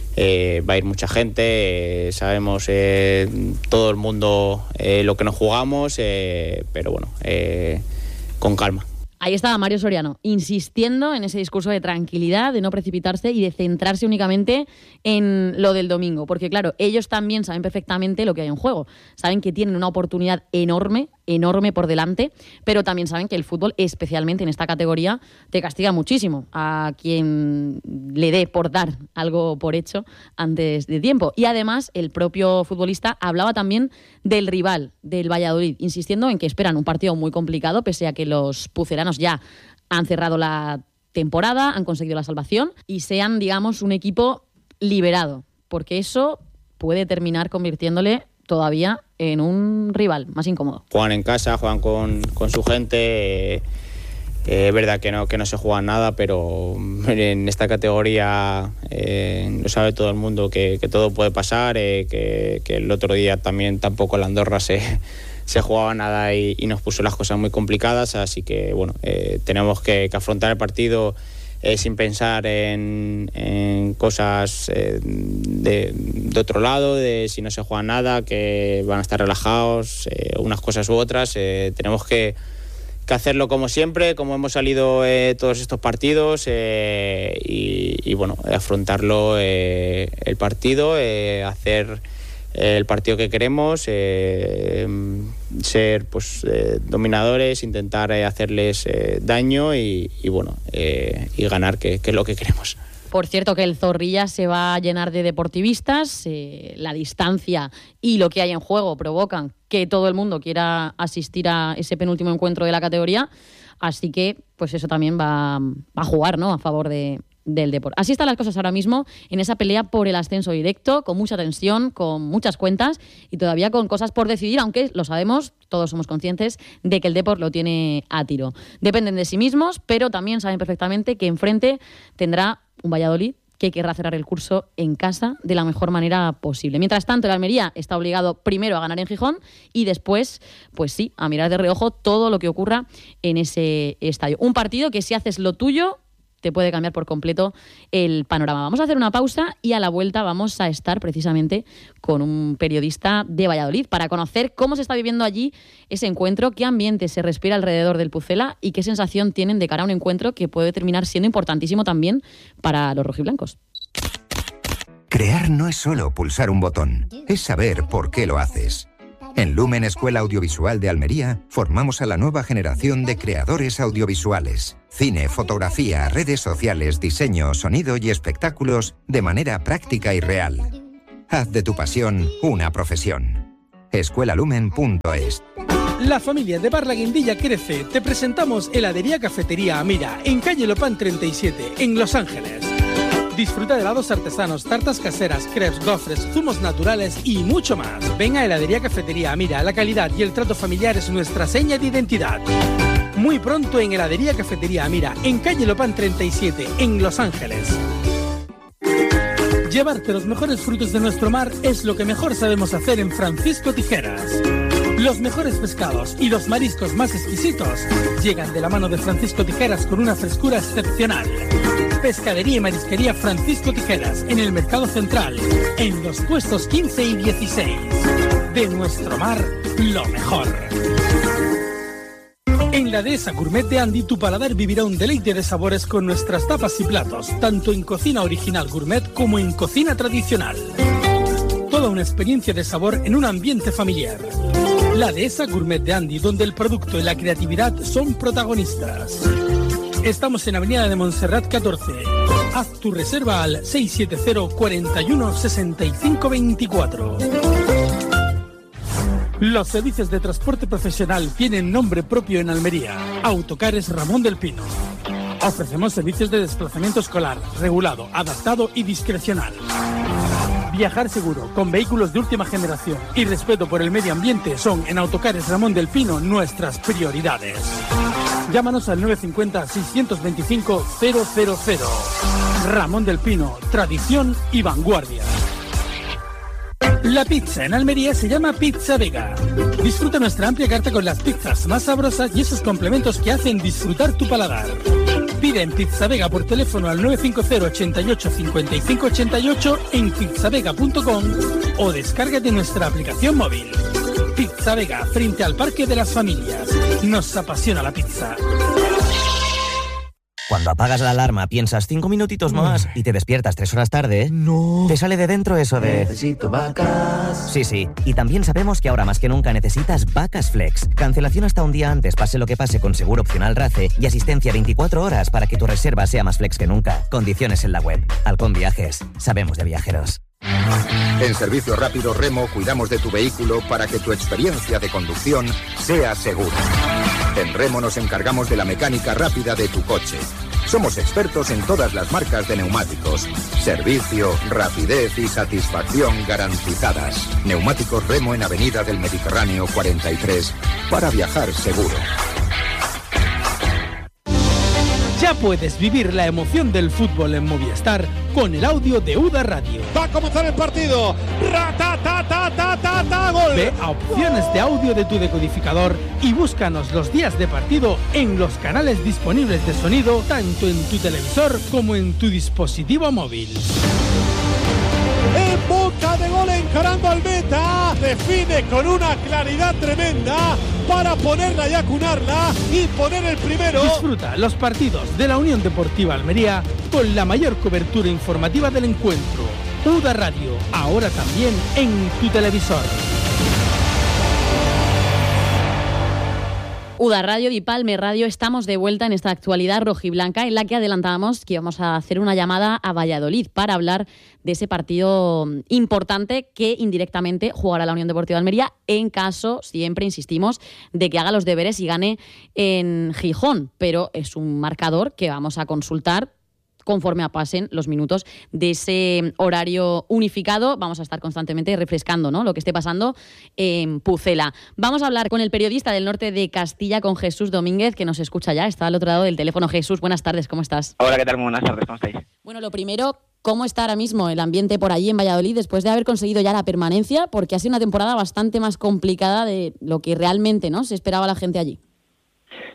eh, va a ir mucha gente, eh, sabemos eh, todo el mundo eh, lo que nos jugamos, eh, pero bueno, eh, con calma. Ahí estaba Mario Soriano, insistiendo en ese discurso de tranquilidad, de no precipitarse y de centrarse únicamente en lo del domingo. Porque claro, ellos también saben perfectamente lo que hay en juego. Saben que tienen una oportunidad enorme, enorme por delante, pero también saben que el fútbol, especialmente en esta categoría, te castiga muchísimo a quien le dé por dar algo por hecho antes de tiempo. Y además, el propio futbolista hablaba también del rival, del Valladolid, insistiendo en que esperan un partido muy complicado, pese a que los pucelanos ya han cerrado la temporada, han conseguido la salvación y sean, digamos, un equipo liberado, porque eso puede terminar convirtiéndole todavía en un rival más incómodo. Juegan en casa, juegan con, con su gente, eh, eh, es verdad que no, que no se juega nada, pero en esta categoría eh, lo sabe todo el mundo que, que todo puede pasar, eh, que, que el otro día también tampoco la Andorra se... se jugaba nada y, y nos puso las cosas muy complicadas, así que bueno, eh, tenemos que, que afrontar el partido eh, sin pensar en, en cosas eh, de, de otro lado, de si no se juega nada, que van a estar relajados, eh, unas cosas u otras. Eh, tenemos que, que hacerlo como siempre, como hemos salido eh, todos estos partidos eh, y, y bueno, afrontarlo eh, el partido, eh, hacer el partido que queremos, eh, ser pues eh, dominadores, intentar eh, hacerles eh, daño y, y bueno eh, y ganar, que, que es lo que queremos. Por cierto, que el Zorrilla se va a llenar de deportivistas, eh, la distancia y lo que hay en juego provocan que todo el mundo quiera asistir a ese penúltimo encuentro de la categoría, así que pues eso también va, va a jugar, ¿no?, a favor de del Depor. Así están las cosas ahora mismo en esa pelea por el ascenso directo, con mucha tensión, con muchas cuentas y todavía con cosas por decidir, aunque lo sabemos, todos somos conscientes de que el Depor lo tiene a tiro. Dependen de sí mismos, pero también saben perfectamente que enfrente tendrá un Valladolid que querrá cerrar el curso en casa de la mejor manera posible. Mientras tanto, el Almería está obligado primero a ganar en Gijón y después, pues sí, a mirar de reojo todo lo que ocurra en ese estadio. Un partido que si haces lo tuyo te puede cambiar por completo el panorama. Vamos a hacer una pausa y a la vuelta vamos a estar precisamente con un periodista de Valladolid para conocer cómo se está viviendo allí ese encuentro, qué ambiente se respira alrededor del Pucela y qué sensación tienen de cara a un encuentro que puede terminar siendo importantísimo también para los rojiblancos. Crear no es solo pulsar un botón, es saber por qué lo haces. En Lumen Escuela Audiovisual de Almería formamos a la nueva generación de creadores audiovisuales. Cine, fotografía, redes sociales, diseño, sonido y espectáculos de manera práctica y real. Haz de tu pasión una profesión. escuelalumen punto es. La familia de Bar La Guindilla crece. Te presentamos Heladería Cafetería Amira, en calle Lopán treinta y siete, en Los Ángeles. Disfruta de helados artesanos, tartas caseras, crepes, gofres, zumos naturales y mucho más. Ven a Heladería Cafetería Amira, la calidad y el trato familiar es nuestra seña de identidad. Muy pronto en Heladería Cafetería Amira, en calle Lopán treinta y siete, en Los Ángeles. Llevarte los mejores frutos de nuestro mar es lo que mejor sabemos hacer en Francisco Tijeras. Los mejores pescados y los mariscos más exquisitos llegan de la mano de Francisco Tijeras con una frescura excepcional. Pescadería y Marisquería Francisco Tijeras, en el Mercado Central, en los puestos quince y dieciséis. De nuestro mar, lo mejor. En la Dehesa Gourmet de Andy, tu paladar vivirá un deleite de sabores con nuestras tapas y platos, tanto en cocina original gourmet como en cocina tradicional. Toda una experiencia de sabor en un ambiente familiar. La Dehesa Gourmet de Andy, donde el producto y la creatividad son protagonistas. Estamos en Avenida de Montserrat catorce. Haz tu reserva al seis siete cero, cuarenta y uno, sesenta y cinco veinticuatro. Los servicios de transporte profesional tienen nombre propio en Almería. Autocares Ramón del Pino. Ofrecemos servicios de desplazamiento escolar, regulado, adaptado y discrecional. Viajar seguro, con vehículos de última generación y respeto por el medio ambiente son en Autocares Ramón del Pino nuestras prioridades. Llámanos al nueve cinco cero, seis dos cinco, cero cero cero. Ramón del Pino, tradición y vanguardia. La pizza en Almería se llama Pizza Vega. Disfruta nuestra amplia carta con las pizzas más sabrosas y esos complementos que hacen disfrutar tu paladar. Pide en Pizza Vega por teléfono al nueve cinco cero, ochenta y ocho, cincuenta y cinco ochenta y ocho en pizzavega punto com o descárgate nuestra aplicación móvil. Pizza Vega, frente al Parque de las Familias. Nos apasiona la pizza. Cuando apagas la alarma piensas cinco minutitos más y te despiertas tres horas tarde, no. Te sale de dentro eso de... Necesito vacas. Sí, sí. Y también sabemos que ahora más que nunca necesitas Vacas Flex. Cancelación hasta un día antes, pase lo que pase, con seguro opcional RACE y asistencia veinticuatro horas para que tu reserva sea más flex que nunca. Condiciones en la web. Halcón Viajes. Sabemos de viajeros. En Servicio Rápido Remo cuidamos de tu vehículo para que tu experiencia de conducción sea segura. En Remo nos encargamos de la mecánica rápida de tu coche. Somos expertos en todas las marcas de neumáticos. Servicio, rapidez y satisfacción garantizadas. Neumáticos Remo en Avenida del Mediterráneo cuarenta y tres, para viajar seguro. Ya puedes vivir la emoción del fútbol en Movistar con el audio de U D A Radio. Va a comenzar el partido. ¡Ra-ta-ta-ta-ta-ta-ta! ¡Gol! Ve a opciones de audio de tu decodificador y búscanos los días de partido en los canales disponibles de sonido, tanto en tu televisor como en tu dispositivo móvil. En boca de gol, encarando al meta, define con una claridad tremenda para ponerla y acunarla y poner el primero. Disfruta los partidos de la Unión Deportiva Almería con la mayor cobertura informativa del encuentro. U D A Radio, ahora también en tu televisor. U D A Radio y Palme Radio, estamos de vuelta en esta actualidad rojiblanca en la que adelantábamos que íbamos a hacer una llamada a Valladolid para hablar de ese partido importante que indirectamente jugará la Unión Deportiva Almería en caso, siempre insistimos, de que haga los deberes y gane en Gijón. Pero es un marcador que vamos a consultar conforme pasen los minutos de ese horario unificado. Vamos a estar constantemente refrescando, ¿no?, lo que esté pasando en Pucela. Vamos a hablar con el periodista del norte de Castilla, con Jesús Domínguez, que nos escucha ya, está al otro lado del teléfono. Jesús, buenas tardes, ¿cómo estás? Hola, ¿qué tal? Muy buenas tardes, ¿cómo estáis? Bueno, lo primero, ¿cómo está ahora mismo el ambiente por allí en Valladolid después de haber conseguido ya la permanencia? Porque ha sido una temporada bastante más complicada de lo que realmente, ¿no?, se esperaba la gente allí.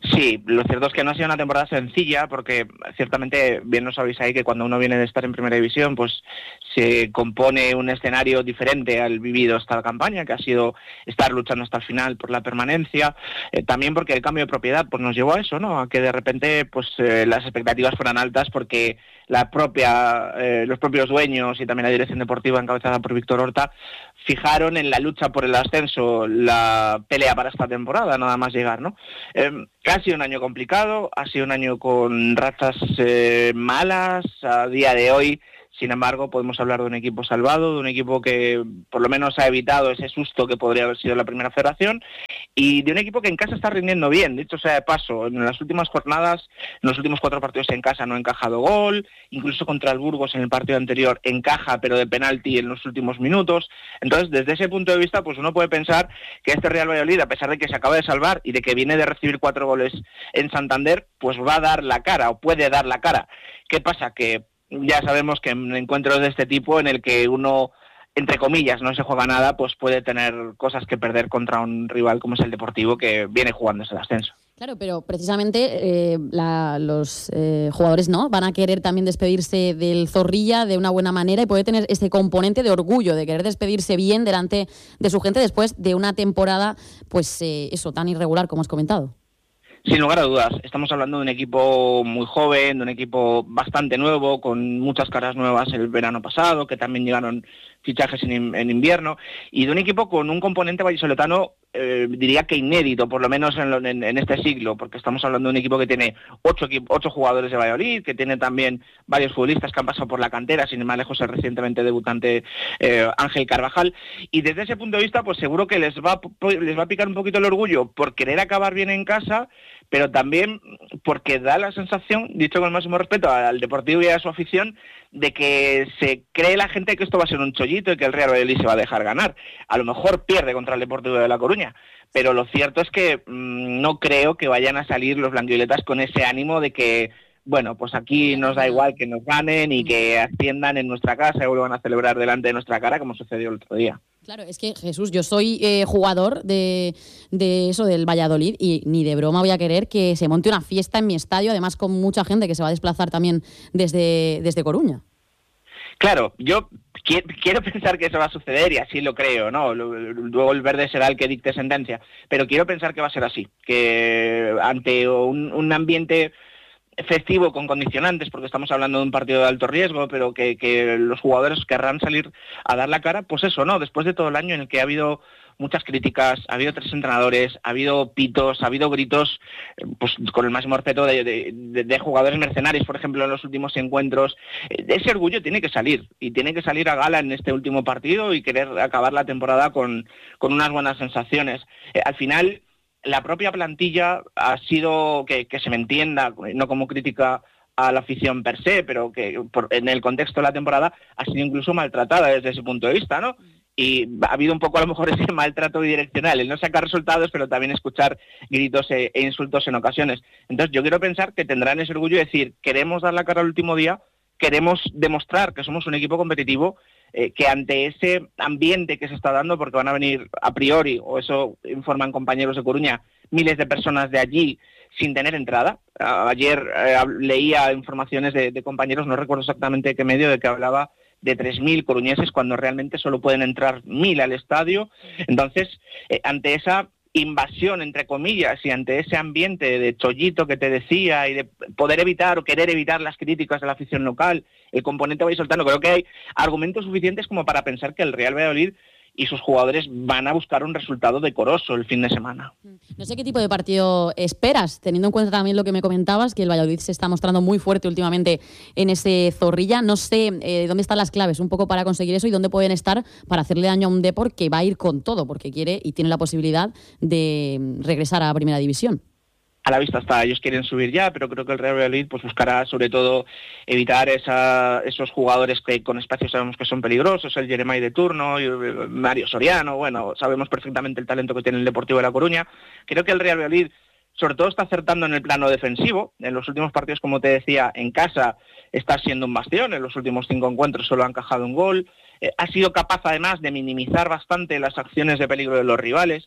Sí, lo cierto es que no ha sido una temporada sencilla porque ciertamente bien lo sabéis ahí que cuando uno viene de estar en primera división pues se compone un escenario diferente al vivido esta campaña, que ha sido estar luchando hasta el final por la permanencia, eh, también porque el cambio de propiedad pues nos llevó a eso, ¿no? A que de repente pues eh, las expectativas fueran altas porque la propia, eh, los propios dueños y también la dirección deportiva encabezada por Víctor Horta fijaron en la lucha por el ascenso la pelea para esta temporada, nada más llegar, ¿no? Eh, ha sido un año complicado, ha sido un año con rachas eh, malas, a día de hoy, sin embargo, podemos hablar de un equipo salvado, de un equipo que por lo menos ha evitado ese susto que podría haber sido la primera federación y de un equipo que en casa está rindiendo bien, dicho sea de paso, en las últimas jornadas, en los últimos cuatro partidos en casa no ha encajado gol, incluso contra el Burgos en el partido anterior encaja pero de penalti en los últimos minutos, entonces desde ese punto de vista pues uno puede pensar que este Real Valladolid, a pesar de que se acaba de salvar y de que viene de recibir cuatro goles en Santander, pues va a dar la cara o puede dar la cara. ¿Qué pasa? Que ya sabemos que en encuentros de este tipo en el que uno, entre comillas, no se juega nada, pues puede tener cosas que perder contra un rival como es el Deportivo, que viene jugando ese ascenso. Claro, pero precisamente eh, la, los eh, jugadores no van a querer también despedirse del Zorrilla de una buena manera y puede tener ese componente de orgullo, de querer despedirse bien delante de su gente después de una temporada, pues eh, eso, tan irregular como has comentado. Sin lugar a dudas, estamos hablando de un equipo muy joven, de un equipo bastante nuevo, con muchas caras nuevas el verano pasado, que también llegaron fichajes en, en invierno, y de un equipo con un componente vallisoletano, eh, diría que inédito, por lo menos en, lo, en, en este siglo, porque estamos hablando de un equipo que tiene ocho, ocho jugadores de Valladolid, que tiene también varios futbolistas que han pasado por la cantera, sin ir más lejos el recientemente debutante eh, Ángel Carvajal, y desde ese punto de vista, pues seguro que les va, les va a picar un poquito el orgullo por querer acabar bien en casa, pero también porque da la sensación, dicho con el máximo respeto al Deportivo y a su afición, de que se cree la gente que esto va a ser un chollito y que el Real Valladolid se va a dejar ganar. A lo mejor pierde contra el Deportivo de La Coruña, pero lo cierto es que mmm, no creo que vayan a salir los blanquivioletas con ese ánimo de que, bueno, pues aquí nos da igual que nos ganen y que asciendan en nuestra casa y vuelvan a celebrar delante de nuestra cara como sucedió el otro día. Claro, es que Jesús, yo soy eh, jugador de, de eso, del Valladolid, y ni de broma voy a querer que se monte una fiesta en mi estadio, además con mucha gente que se va a desplazar también desde, desde Coruña. Claro, yo quiero pensar que eso va a suceder y así lo creo, ¿no? Luego el verde será el que dicte sentencia, pero quiero pensar que va a ser así, que ante un, un ambiente festivo con condicionantes, porque estamos hablando de un partido de alto riesgo, pero que, que los jugadores querrán salir a dar la cara, pues eso, ¿no? Después de todo el año en el que ha habido muchas críticas, ha habido tres entrenadores, ha habido pitos, ha habido gritos, pues con el máximo respeto de, de, de, de jugadores mercenarios, por ejemplo, en los últimos encuentros. Ese orgullo tiene que salir, y tiene que salir a gala en este último partido y querer acabar la temporada con, con unas buenas sensaciones. Eh, al final, la propia plantilla ha sido, que, que se me entienda, no como crítica a la afición per se, pero que por, en el contexto de la temporada ha sido incluso maltratada desde ese punto de vista, ¿no? Y ha habido un poco a lo mejor ese maltrato bidireccional, el no sacar resultados, pero también escuchar gritos e, e insultos en ocasiones. Entonces yo quiero pensar que tendrán ese orgullo de decir, queremos dar la cara al último día, queremos demostrar que somos un equipo competitivo, eh, que ante ese ambiente que se está dando, porque van a venir a priori, o eso informan compañeros de Coruña, miles de personas de allí sin tener entrada. Uh, ayer eh, leía informaciones de, de compañeros, no recuerdo exactamente qué medio, de que hablaba de tres mil coruñeses cuando realmente solo pueden entrar mil al estadio. Entonces, eh, ante esa invasión, entre comillas, y ante ese ambiente de chollito que te decía y de poder evitar o querer evitar las críticas de la afición local, el componente vallisoletano, creo que hay argumentos suficientes como para pensar que el Real Valladolid y sus jugadores van a buscar un resultado decoroso el fin de semana. No sé qué tipo de partido esperas, teniendo en cuenta también lo que me comentabas, que el Valladolid se está mostrando muy fuerte últimamente en ese Zorrilla. No sé eh, dónde están las claves un poco para conseguir eso y dónde pueden estar para hacerle daño a un Depor que va a ir con todo, porque quiere y tiene la posibilidad de regresar a Primera División. A la vista está, ellos quieren subir ya, pero creo que el Real Valladolid pues buscará sobre todo evitar esa, esos jugadores que con espacio sabemos que son peligrosos, el Jeremai de turno, y Mario Soriano, bueno, sabemos perfectamente el talento que tiene el Deportivo de La Coruña. Creo que el Real Valladolid sobre todo está acertando en el plano defensivo. En los últimos partidos, como te decía, en casa está siendo un bastión, en los últimos cinco encuentros solo ha encajado un gol, eh, ha sido capaz además de minimizar bastante las acciones de peligro de los rivales.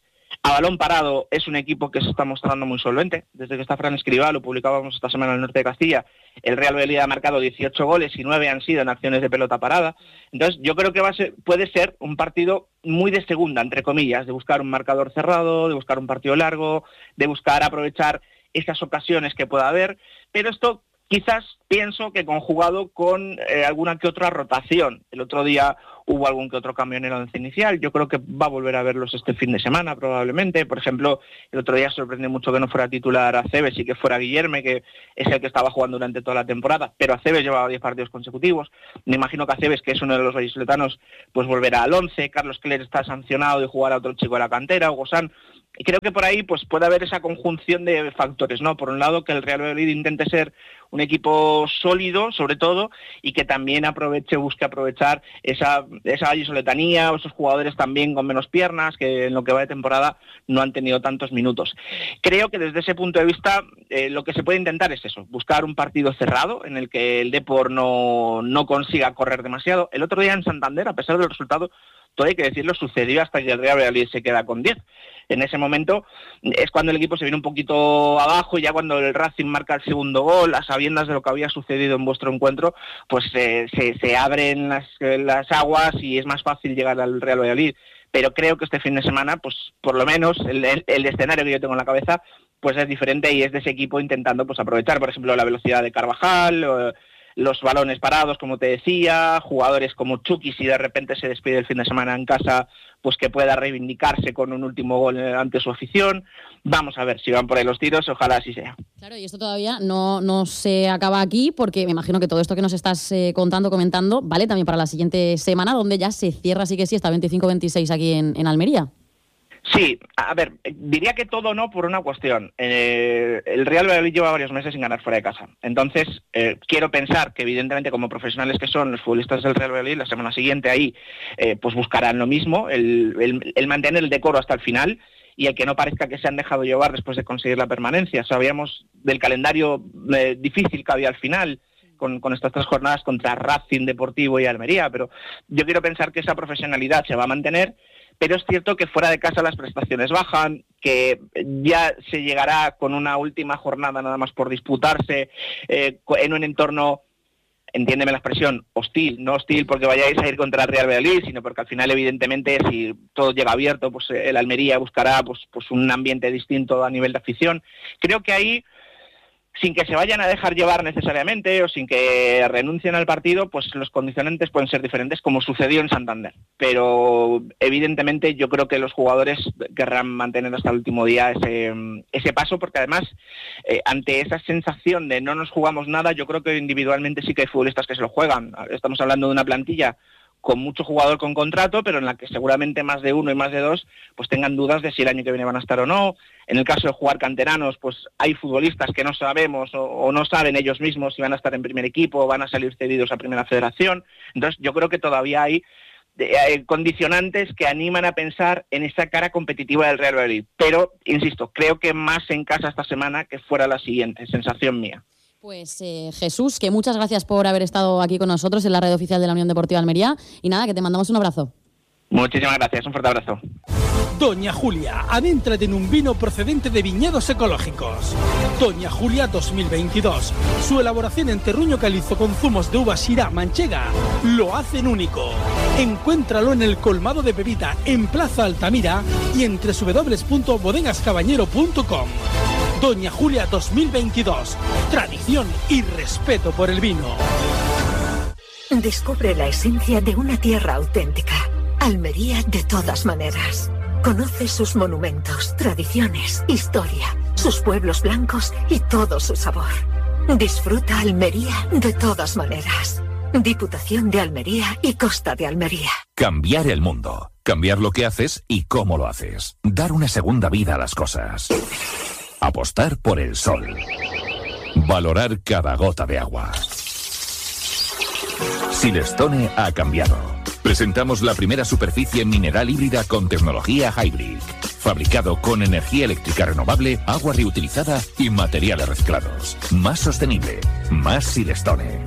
A balón parado es un equipo que se está mostrando muy solvente. Desde que está Fran Escribá, lo publicábamos esta semana en el norte de Castilla, el Real Valladolid ha marcado dieciocho goles y nueve han sido en acciones de pelota parada. Entonces yo creo que va a ser, puede ser un partido muy de segunda, entre comillas, de buscar un marcador cerrado, de buscar un partido largo, de buscar aprovechar esas ocasiones que pueda haber, pero esto quizás pienso que conjugado con eh, alguna que otra rotación. El otro día hubo algún que otro cambio en el once inicial, yo creo que va a volver a verlos este fin de semana probablemente. Por ejemplo, el otro día sorprendió mucho que no fuera titular Aceves y que fuera Guillerme, que es el que estaba jugando durante toda la temporada, pero Aceves llevaba diez partidos consecutivos. Me imagino que Aceves, que es uno de los vallisoletanos, pues volverá al once. Carlos Cler está sancionado de jugar a otro chico de la cantera, Hugo San. Y creo que por ahí pues puede haber esa conjunción de factores, ¿no? Por un lado, que el Real Valladolid intente ser un equipo sólido, sobre todo, y que también aproveche, busque aprovechar esa, esa vallisoletanía, o esos jugadores también con menos piernas, que en lo que va de temporada no han tenido tantos minutos. Creo que desde ese punto de vista eh, lo que se puede intentar es eso, buscar un partido cerrado en el que el Depor no, no consiga correr demasiado. El otro día en Santander, a pesar del resultado, todo hay que decirlo, sucedió hasta que el Real Valladolid se queda con diez. En ese momento es cuando el equipo se viene un poquito abajo, ya cuando el Racing marca el segundo gol, a sabiendas de lo que había sucedido en vuestro encuentro, pues eh, se, se abren las, las aguas y es más fácil llegar al Real Valladolid. Pero creo que este fin de semana, pues por lo menos el, el, el escenario que yo tengo en la cabeza, pues es diferente y es de ese equipo intentando pues aprovechar, por ejemplo, la velocidad de Carvajal, o, los balones parados, como te decía, jugadores como Chucky, si de repente se despide el fin de semana en casa, pues que pueda reivindicarse con un último gol ante su afición. Vamos a ver si van por ahí los tiros, ojalá así sea. Claro, y esto todavía no, no se acaba aquí, porque me imagino que todo esto que nos estás eh, contando, comentando, vale también para la siguiente semana, donde ya se cierra, sí que sí, hasta veinticinco veintiséis aquí en, en Almería. Sí, a ver, diría que todo no por una cuestión. Eh, el Real Valladolid lleva varios meses sin ganar fuera de casa. Entonces, eh, quiero pensar que evidentemente como profesionales que son los futbolistas del Real Valladolid, la semana siguiente ahí eh, pues buscarán lo mismo, el, el, el mantener el decoro hasta el final y el que no parezca que se han dejado llevar después de conseguir la permanencia. Sabíamos del calendario eh, difícil que había al final, Con, con estas tres jornadas contra Racing, Deportivo y Almería, pero yo quiero pensar que esa profesionalidad se va a mantener, pero es cierto que fuera de casa las prestaciones bajan, que ya se llegará con una última jornada nada más por disputarse, eh, en un entorno, entiéndeme la expresión, hostil, no hostil porque vayáis a ir contra el Real Valladolid, sino porque al final evidentemente si todo llega abierto, pues el Almería buscará pues, pues un ambiente distinto a nivel de afición. Creo que ahí, sin que se vayan a dejar llevar necesariamente o sin que renuncien al partido, pues los condicionantes pueden ser diferentes, como sucedió en Santander. Pero evidentemente yo creo que los jugadores querrán mantener hasta el último día ese, ese paso, porque además eh, ante esa sensación de no nos jugamos nada, yo creo que individualmente sí que hay futbolistas que se lo juegan. Estamos hablando de una plantilla con mucho jugador con contrato, pero en la que seguramente más de uno y más de dos pues tengan dudas de si el año que viene van a estar o no. En el caso de jugar canteranos, pues hay futbolistas que no sabemos o, o no saben ellos mismos si van a estar en primer equipo o van a salir cedidos a Primera Federación. Entonces yo creo que todavía hay eh, condicionantes que animan a pensar en esa cara competitiva del Real Valladolid. Pero, insisto, creo que más en casa esta semana que fuera la siguiente, sensación mía. Pues eh, Jesús, que muchas gracias por haber estado aquí con nosotros en la red oficial de la Unión Deportiva Almería. Y nada, que te mandamos un abrazo. Muchísimas gracias, un fuerte abrazo. Doña Julia, adéntrate en un vino procedente de viñedos ecológicos. Doña Julia dos mil veintidós. Su elaboración en terruño calizo con zumos de uva Syrah manchega lo hacen único. Encuéntralo en el colmado de Pepita en Plaza Altamira y en doble u doble u doble u punto bodegas caballero punto com. Doña Julia dos mil veintidós. Tradición y respeto por el vino. Descubre la esencia de una tierra auténtica. Almería de todas maneras. Conoce sus monumentos, tradiciones, historia, sus pueblos blancos y todo su sabor. Disfruta Almería de todas maneras. Diputación de Almería y Costa de Almería. Cambiar el mundo. Cambiar lo que haces y cómo lo haces. Dar una segunda vida a las cosas. Apostar por el sol. Valorar cada gota de agua. Silestone ha cambiado. Presentamos la primera superficie mineral híbrida con tecnología Hybrid. Fabricado con energía eléctrica renovable, agua reutilizada y materiales reciclados. Más sostenible. Más Silestone.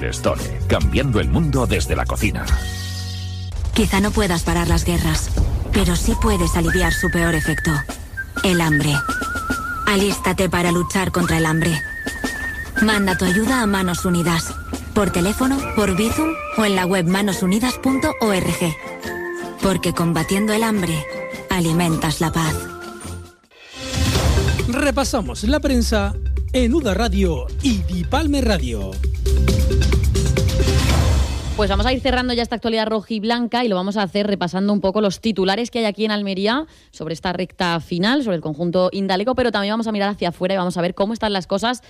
Silestone. Cambiando el mundo desde la cocina. Quizá no puedas parar las guerras, pero sí puedes aliviar su peor efecto, el hambre. Alístate para luchar contra el hambre. Manda tu ayuda a Manos Unidas, por teléfono, por Bizum o en la web manos unidas punto org. Porque combatiendo el hambre, alimentas la paz. Repasamos la prensa en U D A Radio y Dipalme Radio. Pues vamos a ir cerrando ya esta actualidad rojiblanca y lo vamos a hacer repasando un poco los titulares que hay aquí en Almería sobre esta recta final, sobre el conjunto indálico, pero también vamos a mirar hacia afuera y vamos a ver cómo están las cosas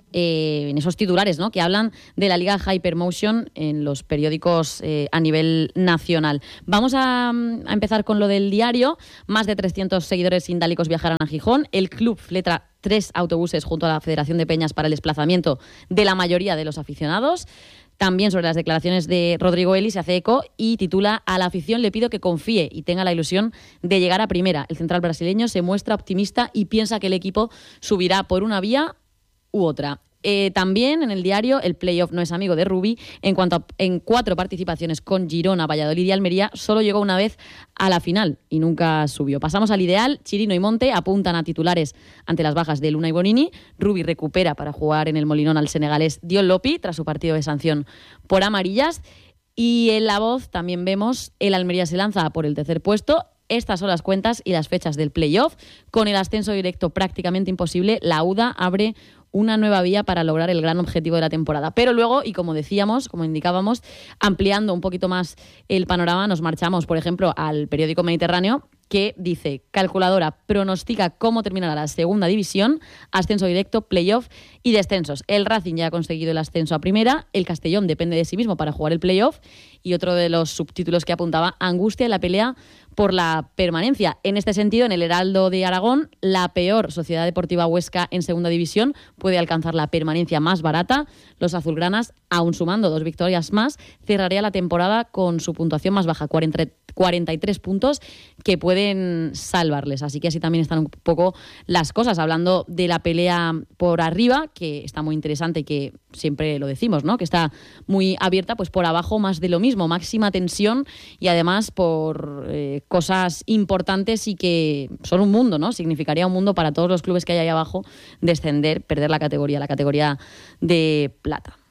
eh, en esos titulares, ¿no?, que hablan de la Liga Hypermotion en los periódicos eh, a nivel nacional. Vamos a, a empezar con lo del diario. Más de trescientos seguidores indálicos viajarán a Gijón. El club fleta tres autobuses junto a la Federación de Peñas para el desplazamiento de la mayoría de los aficionados. También sobre las declaraciones de Rodrigo Eli se hace eco y titula: a la afición le pido que confíe y tenga la ilusión de llegar a primera. El central brasileño se muestra optimista y piensa que el equipo subirá por una vía u otra. Eh, también en el diario, el playoff no es amigo de Rubí. En cuanto a, en cuatro participaciones con Girona, Valladolid y Almería, solo llegó una vez a la final y nunca subió. Pasamos al ideal. Chirino y Monte apuntan a titulares ante las bajas de Luna y Bonini. Rubí recupera para jugar en el Molinón al senegalés Dion Lopi tras su partido de sanción por amarillas. Y en La Voz también vemos: el Almería se lanza por el tercer puesto. Estas son las cuentas y las fechas del playoff. Con el ascenso directo prácticamente imposible, la U D A abre una nueva vía para lograr el gran objetivo de la temporada. Pero luego, y como decíamos, como indicábamos, ampliando un poquito más el panorama, nos marchamos, por ejemplo, al periódico Mediterráneo, que dice: calculadora pronostica cómo terminará la segunda división, ascenso directo, playoff y descensos. El Racing ya ha conseguido el ascenso a primera, el Castellón depende de sí mismo para jugar el playoff, y otro de los subtítulos que apuntaba: angustia en la pelea por la permanencia. En este sentido, en el Heraldo de Aragón, la peor Sociedad Deportiva Huesca en segunda división puede alcanzar la permanencia más barata. Los azulgranas, aún sumando dos victorias más, cerraría la temporada con su puntuación más baja, cuarenta y tres puntos, que pueden salvarles. Así que así también están un poco las cosas, hablando de la pelea por arriba, que está muy interesante y que siempre lo decimos, ¿no?, que está muy abierta. Pues por abajo más de lo mismo, máxima tensión, y además por eh, cosas importantes y que son un mundo, ¿no? Significaría un mundo para todos los clubes que hay ahí abajo descender, perder la categoría, la categoría de plata.